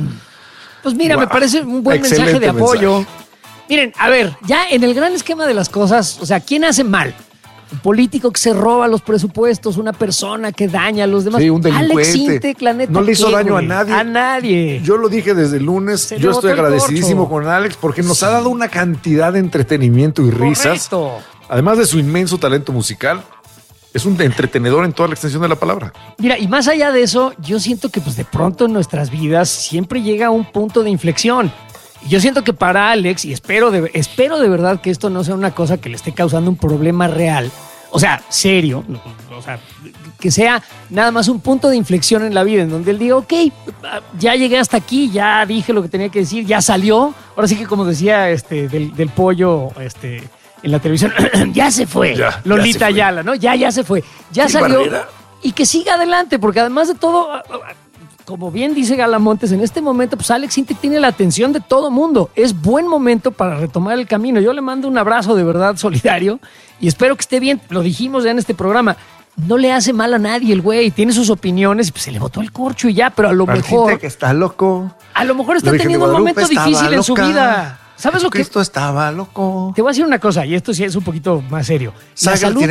Pues mira, me parece un buen mensaje de apoyo. Mensaje. Miren, a ver, ya en el gran esquema de las cosas, o sea, ¿quién hace mal? Un político que se roba los presupuestos, una persona que daña a los demás. Sí, un delincuente. Alex Sintek, la neta, no le hizo daño güey? A nadie. A nadie. Yo lo dije desde el lunes. Yo estoy agradecidísimo con Alex porque nos ha dado una cantidad de entretenimiento y risas. Correcto. Además de su inmenso talento musical. Es un entretenedor en toda la extensión de la palabra. Mira, y más allá de eso, yo siento que pues de pronto en nuestras vidas siempre llega un punto de inflexión. Y yo siento que para Alex, y espero de verdad que esto no sea una cosa que le esté causando un problema real. o sea, serio, o sea, que sea nada más un punto de inflexión en la vida, en donde él diga, ok, ya llegué hasta aquí, ya dije lo que tenía que decir, ya salió. Ahora sí que como decía del pollo en la televisión, ya se fue, ya, Lolita Ayala, ¿no? Ya se fue, ya salió. Barrera. Y que siga adelante, porque además de todo, como bien dice Galamontes, en este momento, pues Alex Sintek tiene la atención de todo mundo. Es buen momento para retomar el camino. Yo le mando un abrazo de verdad solidario y espero que esté bien. Lo dijimos ya en este programa. No le hace mal a nadie el güey. Tiene sus opiniones, pues se le botó el corcho y ya, pero a lo mejor... Sintek está loco. A lo mejor está teniendo un momento difícil en su vida. ¿Sabes lo que? Cristo estaba loco. Te voy a decir una cosa, y esto sí es un poquito más serio. La salud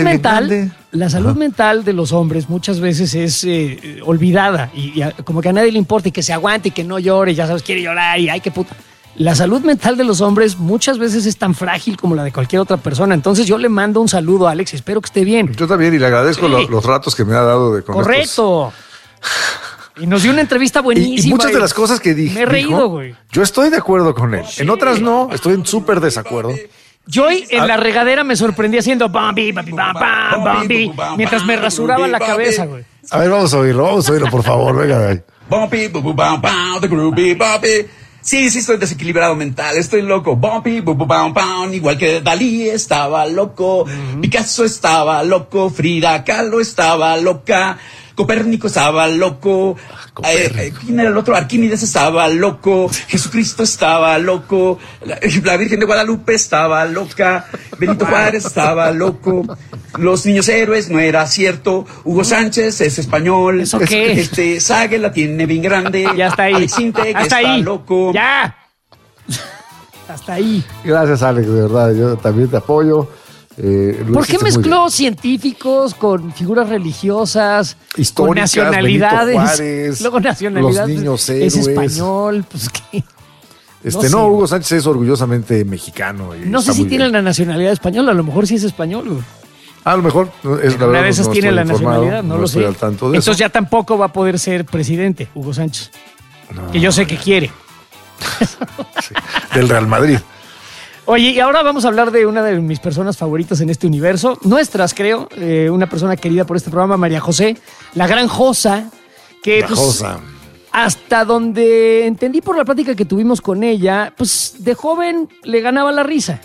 mental de los hombres muchas veces es olvidada y como que a nadie le importa y que se aguante y que no llore, ya sabes, quiere llorar y ay, qué puta. La salud mental de los hombres muchas veces es tan frágil como la de cualquier otra persona. Entonces yo le mando un saludo a Alex y espero que esté bien. Yo también y le agradezco los ratos que me ha dado de con Correcto. Y nos dio una entrevista buenísima. Y muchas de las cosas que dije. Me he reído, güey. Yo estoy de acuerdo con él. En otras no, estoy en súper desacuerdo. Yo en la regadera me sorprendí haciendo Bambi, mientras me rasuraba la cabeza, güey. A ver, vamos a oírlo, por favor, venga. Bumpy, the groovy, bumpy. Sí, estoy desequilibrado mental, estoy loco. Bumpy, igual que Dalí estaba loco. Picasso estaba loco, Frida Kahlo estaba loca. Copérnico estaba loco. ¿Quién era el otro? Arquímedes estaba loco. Jesucristo estaba loco. La Virgen de Guadalupe estaba loca. Benito Juárez estaba loco. Los niños héroes no era cierto. Hugo Sánchez es español. ¿Eso qué? Sague la tiene bien grande. Ya está ahí. Alex Sintek está loco. Ya. Hasta ahí. Gracias, Alex, de verdad. Yo también te apoyo. ¿Por qué mezcló científicos con figuras religiosas, históricas, con nacionalidades? Juárez, luego nacionalidades. Los niños héroes. Es español, pues qué. No, Hugo Sánchez es orgullosamente mexicano. No sé si tiene la nacionalidad española, a lo mejor sí es español, güey. A lo mejor. Una de esas tiene la nacionalidad, no lo sé. Al tanto de Entonces ya tampoco va a poder ser presidente, Hugo Sánchez. No. Que yo sé que quiere. Sí, del Real Madrid. Oye, y ahora vamos a hablar de una de mis personas favoritas en este universo, nuestras creo, una persona querida por este programa, María José, la gran Josa, que Josa. Hasta donde entendí por la plática que tuvimos con ella, pues de joven le ganaba la risa.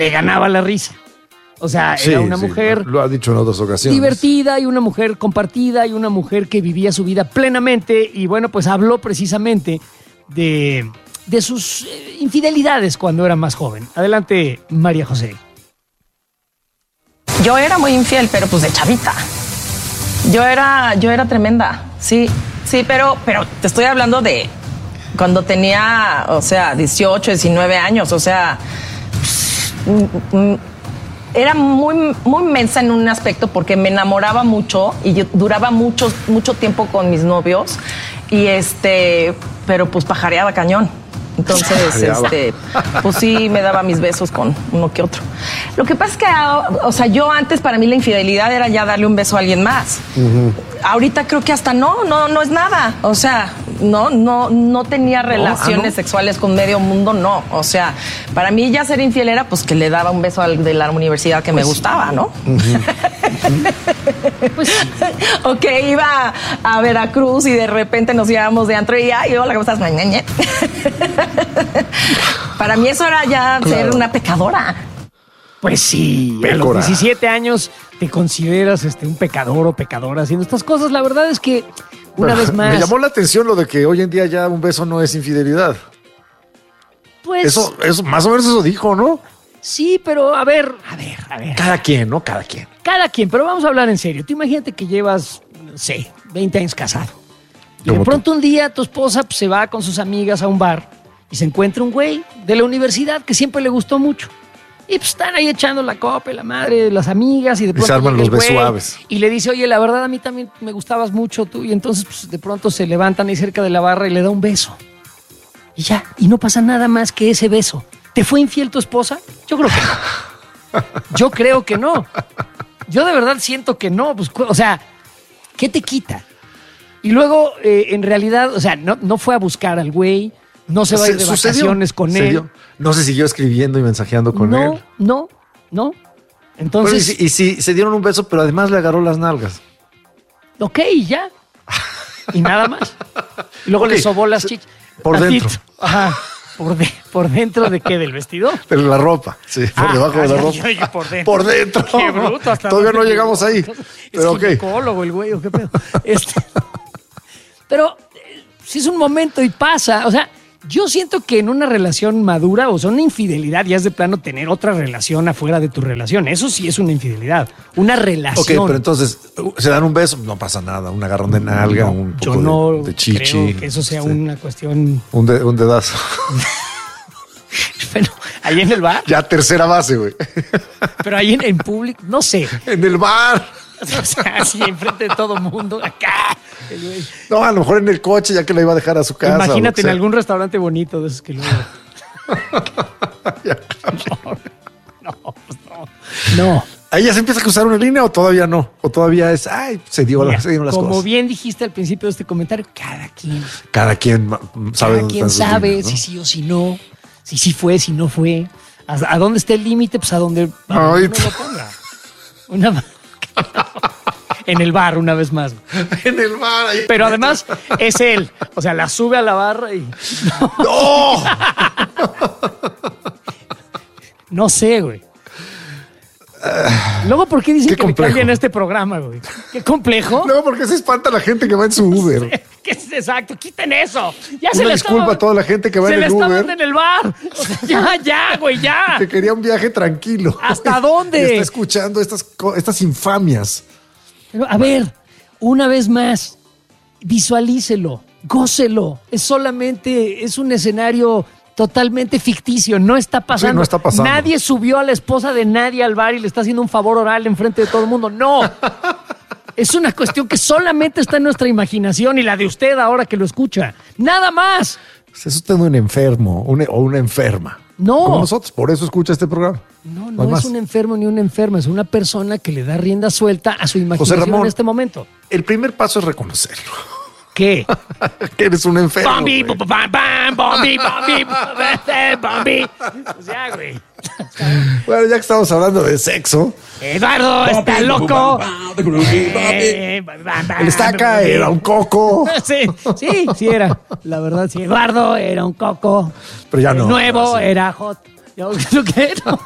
O sea, era una mujer... Lo ha dicho en otras ocasiones. Divertida y una mujer compartida y una mujer que vivía su vida plenamente y bueno, pues habló precisamente de sus infidelidades cuando era más joven. Adelante, María José. Yo era muy infiel, pero pues de chavita. Yo era tremenda, sí, pero te estoy hablando de cuando tenía, 18, 19 años, era muy, muy mensa en un aspecto porque me enamoraba mucho y yo duraba mucho tiempo con mis novios y pero pues pajareaba cañón. Entonces, pues sí me daba mis besos con uno que otro. Lo que pasa es que, yo antes para mí la infidelidad era ya darle un beso a alguien más. Uh-huh. Ahorita creo que hasta no es nada. No tenía relaciones sexuales con medio mundo, no. Para mí ya ser infiel era pues que le daba un beso al de la universidad que me gustaba, ¿no? Uh-huh. Pues ok, iba a Veracruz y de repente nos íbamos de antro y ay, hola, ¿cómo estás? Para mí eso era ya ser una pecadora. Pues sí, Pécora. A los 17 años te consideras un pecador o pecadora haciendo estas cosas. La verdad es que una vez más... Me llamó la atención lo de que hoy en día ya un beso no es infidelidad. Pues... Eso más o menos eso dijo, ¿no? Sí, pero a ver. Cada quien, ¿no? Cada quien, pero vamos a hablar en serio. Tú imagínate que llevas, 20 años casado. Y de pronto un día tu esposa se va con sus amigas a un bar y se encuentra un güey de la universidad que siempre le gustó mucho. Y pues están ahí echando la copa, la madre, las amigas, y de pronto se arman los besos suaves. Y le dice, oye, la verdad a mí también me gustabas mucho tú. Y entonces pues, de pronto se levantan ahí cerca de la barra y le da un beso. Y ya, y no pasa nada más que ese beso. ¿Te fue infiel tu esposa? Yo creo que no. Yo de verdad siento que no. Pues, ¿qué te quita? Y luego, en realidad, no fue a buscar al güey, no se va a ir de vacaciones con él. No se siguió escribiendo y mensajeando con él. No. Entonces. Bueno, y si se dieron un beso, pero además le agarró las nalgas. Ok, ya. Y nada más. Y luego le sobó las chichas. Por dentro. Ajá. ¿Por dentro de qué? ¿Del vestido? De la ropa. Sí, por debajo de la ropa. Yo por dentro. Por dentro. Qué bruto. Hasta todavía no llegamos ahí. Pero es ginecólogo el güey, ¿o qué pedo? Pero si es un momento y pasa. O sea, yo siento que en una relación madura, o sea, una infidelidad ya es de plano tener otra relación afuera de tu relación. Eso sí es una infidelidad. Una relación. Ok, pero entonces, se dan un beso, no pasa nada. Un agarrón de nalga, un poco de chichi. Creo que eso sea una cuestión... Un dedazo. Bueno, ahí en el bar. Ya tercera base, güey. Pero ahí en público, no sé. En el bar. O sea, así enfrente de todo el mundo, acá. No, a lo mejor en el coche, ya que la iba a dejar a su casa. Imagínate en algún restaurante bonito de esos que luego. No. ¿Ahí ya se empieza a cruzar una línea o todavía no? ¿O todavía es, se dieron las cosas? Como bien dijiste al principio de este comentario, cada quien sabe cada quien sabe líneas, ¿no? Si sí o si no, si sí fue, si no fue. ¿A dónde está el límite? Pues a donde uno lo ponga. En el bar, una vez más. En el bar. Ahí. Pero además es él. O sea, la sube a la barra y... ¡No! No sé, güey. Luego, ¿por qué dicen que me cambian este programa, güey? Qué complejo. Luego, ¿por qué se espanta la gente que va en su Uber? Exacto, quiten eso. Ya Una disculpa a toda la gente que va en el Uber. Se le está dando en el bar. O sea, ya, güey, ya. Que quería un viaje tranquilo. ¿Hasta dónde? Y está escuchando estas infamias. Pero, a ver, una vez más, visualícelo, gócelo. Es un escenario totalmente ficticio, no está pasando. Sí, no está pasando. Nadie subió a la esposa de nadie al bar y le está haciendo un favor oral enfrente de todo el mundo. No. Es una cuestión que solamente está en nuestra imaginación y la de usted ahora que lo escucha. Nada más. Es usted un enfermo o una enferma. No. Como nosotros, por eso escucha este programa. No es un enfermo ni una enferma, es una persona que le da rienda suelta a su imaginación José Ramón, en este momento. El primer paso es reconocerlo. ¿Qué? Que eres un enfermo. Bombi, Bombi. O sea, güey. Bueno, ya que estamos hablando de sexo. Eduardo está loco. El estaca era un coco. Sí era. La verdad, sí. Eduardo era un coco. Pero ya no. El nuevo era hot. ¿Lo que no?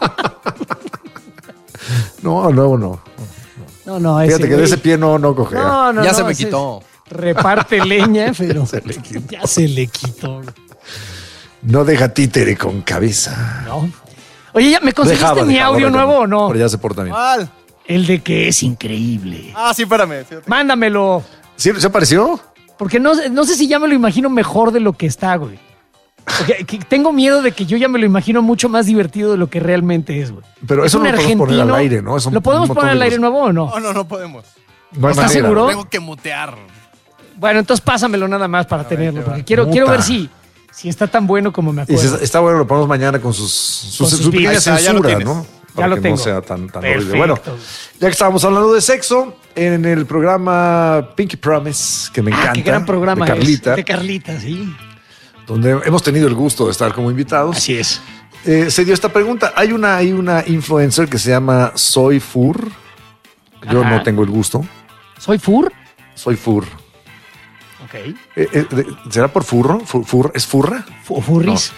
No. No. Fíjate que de ese pie no cogea. No, ya se me quitó. Reparte leña, pero ya se le quitó. No deja títere con cabeza. No. Oye, ¿me conseguiste mi audio nuevo o no? Pero ya se porta bien. ¿Cuál? El de que es increíble. Sí, espérame. Mándamelo. ¿Sí, ¿se apareció? Porque no sé si ya me lo imagino mejor de lo que está, güey. Porque tengo miedo de que yo ya me lo imagino mucho más divertido de lo que realmente es, güey. Pero eso no lo podemos poner al aire, ¿no? ¿Lo podemos poner al aire nuevo o no? No podemos. ¿Estás seguro? Tengo que mutear. Bueno, entonces pásamelo nada más para tenerlo, porque quiero ver si está tan bueno como me acuerdo. Y si está bueno, lo ponemos mañana con su pequeña censura, ¿no? Ya lo tengo. No sea tan horrible. Bueno, ya que estábamos hablando de sexo, en el programa Pinky Promise, que me encanta. Qué gran programa de Carlita. De Carlita, sí. Donde hemos tenido el gusto de estar como invitados. Así es. Se dio esta pregunta. Hay una influencer que se llama Soy Fur. Yo no tengo el gusto. ¿Soy Fur? Soy Fur. Ok. ¿Será por furro? ¿Es furra? ¿Furris?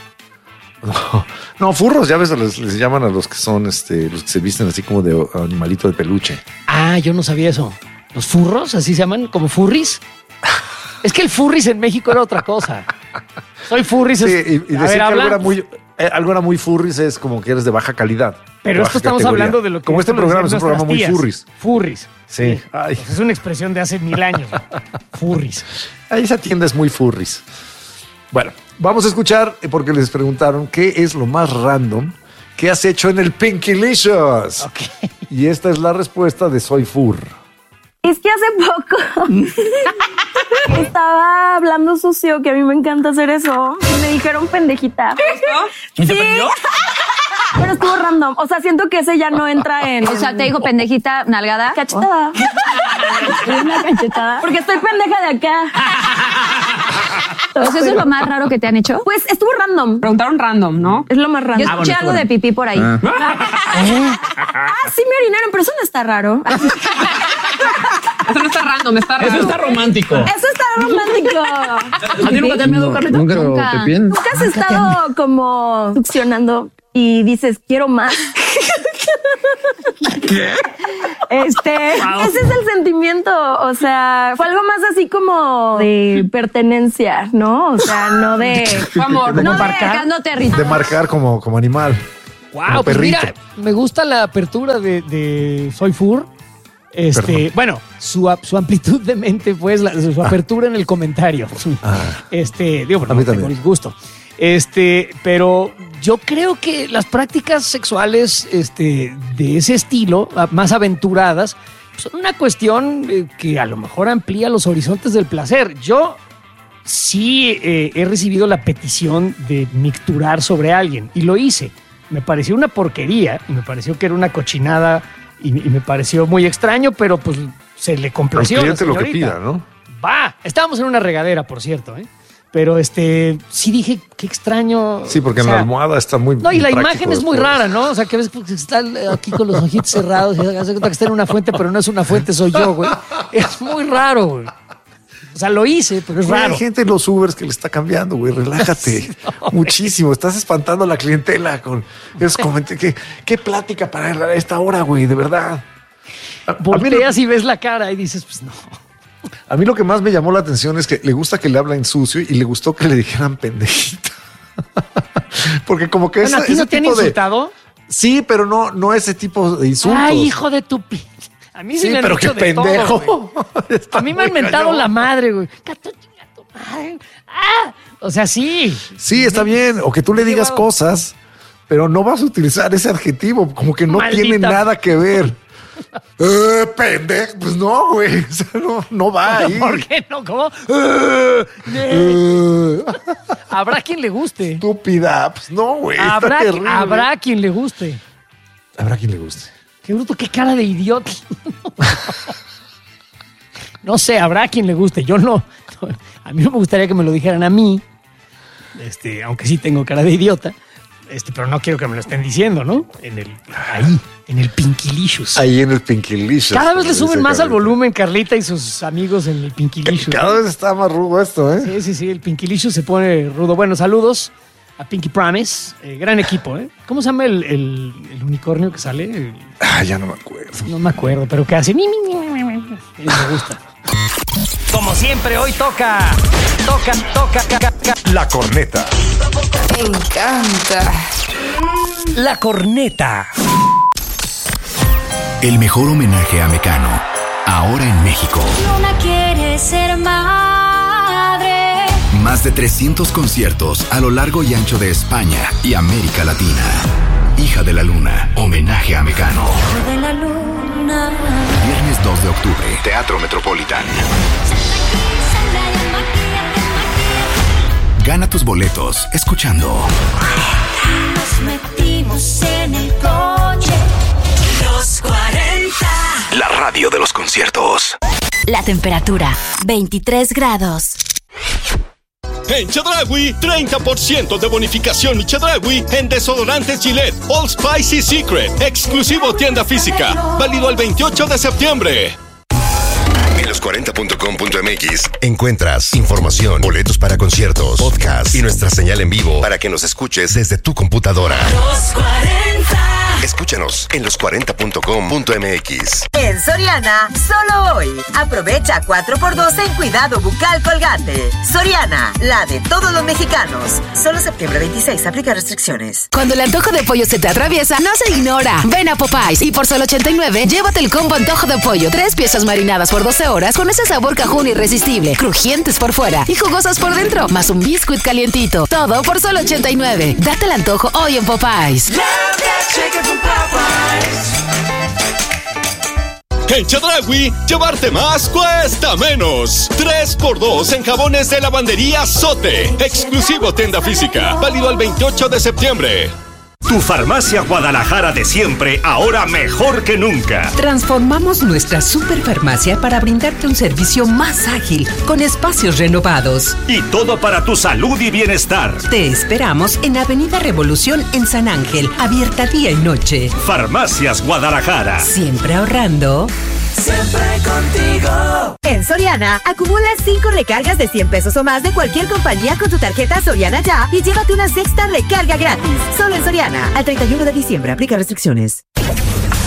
No, furros, ya ves, les llaman a los que son los que se visten así como de animalito de peluche. Yo no sabía eso. ¿Los furros así se llaman? ¿Como furris? Es que el furris en México era otra cosa. Soy furris. Sí, y decir que algo era muy furris es como que eres de baja calidad. Pero esto estamos hablando de lo que... Como este programa es un programa muy furris. Furris. Sí. Pues es una expresión de hace 1000 años. Furris. Ahí esa tienda es muy furris. Bueno, vamos a escuchar, porque les preguntaron qué es lo más random que has hecho en el Pinkylicious. Okay. Y esta es la respuesta de Soy Fur. Es que hace poco estaba hablando sucio, que a mí me encanta hacer eso. Y me dijeron pendejita. ¿Quién te sí. prendió? Pero estuvo random. O sea, siento que ese ya no entra en... O sea, te dijo pendejita, nalgada. Cachetada. Una cachetada. Porque estoy pendeja de acá. Entonces, ¿eso es lo más raro que te han hecho? Pues estuvo random. Preguntaron random, ¿no? Es lo más random. Yo escuché algo de pipí por ahí. sí me orinaron, pero eso no está raro. Eso no está random, está raro. Eso está romántico. Eso está romántico. ¿A ti nunca te han miedo, Carlita? ¿Nunca has estado como succionando y dices, quiero más? ¿Qué? Ese es el sentimiento, o sea, fue algo más así como de pertenencia, ¿no? O sea, no de amor, no marcar, no territorio. De marcar como animal. Wow, pues mira, me gusta la apertura de Soy Fur. Bueno, su amplitud de mente, pues, su apertura en el comentario. Digo, porque no tengo disgusto. Pero yo creo que las prácticas sexuales de ese estilo, más aventuradas, son una cuestión que a lo mejor amplía los horizontes del placer. Yo sí he recibido la petición de micturar sobre alguien y lo hice. Me pareció una porquería y me pareció que era una cochinada y me pareció muy extraño, pero pues se le complació. El cliente lo que pida, ¿no? Va, estábamos en una regadera, por cierto, Pero sí dije, qué extraño. Sí, porque en la almohada está muy. No, y la imagen es muy rara, ¿no? O sea, que ves que está aquí con los ojitos cerrados y hace cuenta que está en una fuente, pero no es una fuente, soy yo, güey. Es muy raro, güey. O sea, lo hice, pero es raro. Hay gente en los Ubers que le está cambiando, güey. Relájate. Muchísimo. Estás espantando a la clientela con esos comentarios. ¿Qué plática para esta hora, güey? De verdad. Volteas y ves la cara y dices, pues no. A mí lo que más me llamó la atención es que le gusta que le hablen sucio y le gustó que le dijeran pendejita. Porque como que ¿a ti no te han insultado? Sí, pero no ese tipo de insultos. Ay, hijo de tu A mí sí me han pero dicho qué de pendejo. Todo, a mí me han mentado la madre, güey. O sea, sí. Sí, está bien. O que tú le digas cosas, pero no vas a utilizar ese adjetivo. Como que no tiene nada que ver. Pendejo. Pues no, güey. O sea, no va ahí. ¿Por qué no? ¿Cómo? Habrá quien le guste. Estúpida. Pues no, güey. Habrá quien le guste. Habrá quien le guste. Qué bruto, qué cara de idiota. No sé, habrá quien le guste. Yo no. A mí me gustaría que me lo dijeran a mí. Aunque sí tengo cara de idiota. Pero no quiero que me lo estén diciendo, ¿no? Ahí, en el Pinkilicious. Ahí en el Pinkilicious. Cada vez le suben más al volumen Carlita y sus amigos en el Pinkilicious. Cada vez está más rudo esto, ¿eh? Sí, el Pinkilicious se pone rudo. Bueno, saludos a Pinky Promise. Gran equipo, ¿eh? ¿Cómo se llama el unicornio que sale? Ya no me acuerdo. No me acuerdo, pero que hace... Me gusta. Como siempre, hoy toca. La corneta. Me encanta. La corneta. El mejor homenaje a Mecano, ahora en México. Luna quiere ser madre. Más de 300 conciertos a lo largo y ancho de España y América Latina. Hija de la Luna, homenaje a Mecano. Hija de la luna. Viernes 2 de octubre, Teatro Metropolitan. Gana tus boletos escuchando. Nos metimos en el coche. Los 40. La radio de los conciertos. La temperatura, 23 grados. En Chedraui, 30% de bonificación y Chedraui en desodorantes Gillette, Old Spice y Secret. Exclusivo tienda física. Válido al 28 de septiembre. En los40.com.mx encuentras información, boletos para conciertos, podcast y nuestra señal en vivo para que nos escuches desde tu computadora. Los 40. Escúchanos en los40.com.mx. En Soriana, solo hoy. Aprovecha 4x2 en cuidado bucal Colgate. Soriana, la de todos los mexicanos. Solo septiembre 26, aplica restricciones. Cuando el antojo de pollo se te atraviesa, no se ignora. Ven a Popeyes y por solo $89, llévate el combo antojo de pollo. 3 piezas marinadas por 12 horas con ese sabor cajún irresistible, crujientes por fuera y jugosas por dentro, más un biscuit calientito. Todo por solo $89. Date el antojo hoy en Popeyes. En Chedraui, llevarte más cuesta menos. 3x2 en jabones de lavandería Sote. Exclusivo tienda física. Válido al 28 de septiembre. Tu Farmacia Guadalajara de siempre, ahora mejor que nunca. Transformamos nuestra superfarmacia para brindarte un servicio más ágil, con espacios renovados. Y todo para tu salud y bienestar. Te esperamos en Avenida Revolución en San Ángel, abierta día y noche. Farmacias Guadalajara. Siempre ahorrando. Siempre contigo. En Soriana, acumula 5 recargas de 100 pesos o más de cualquier compañía con tu tarjeta Soriana Ya y llévate una sexta recarga gratis. Solo en Soriana. Al 31 de diciembre. Aplica restricciones.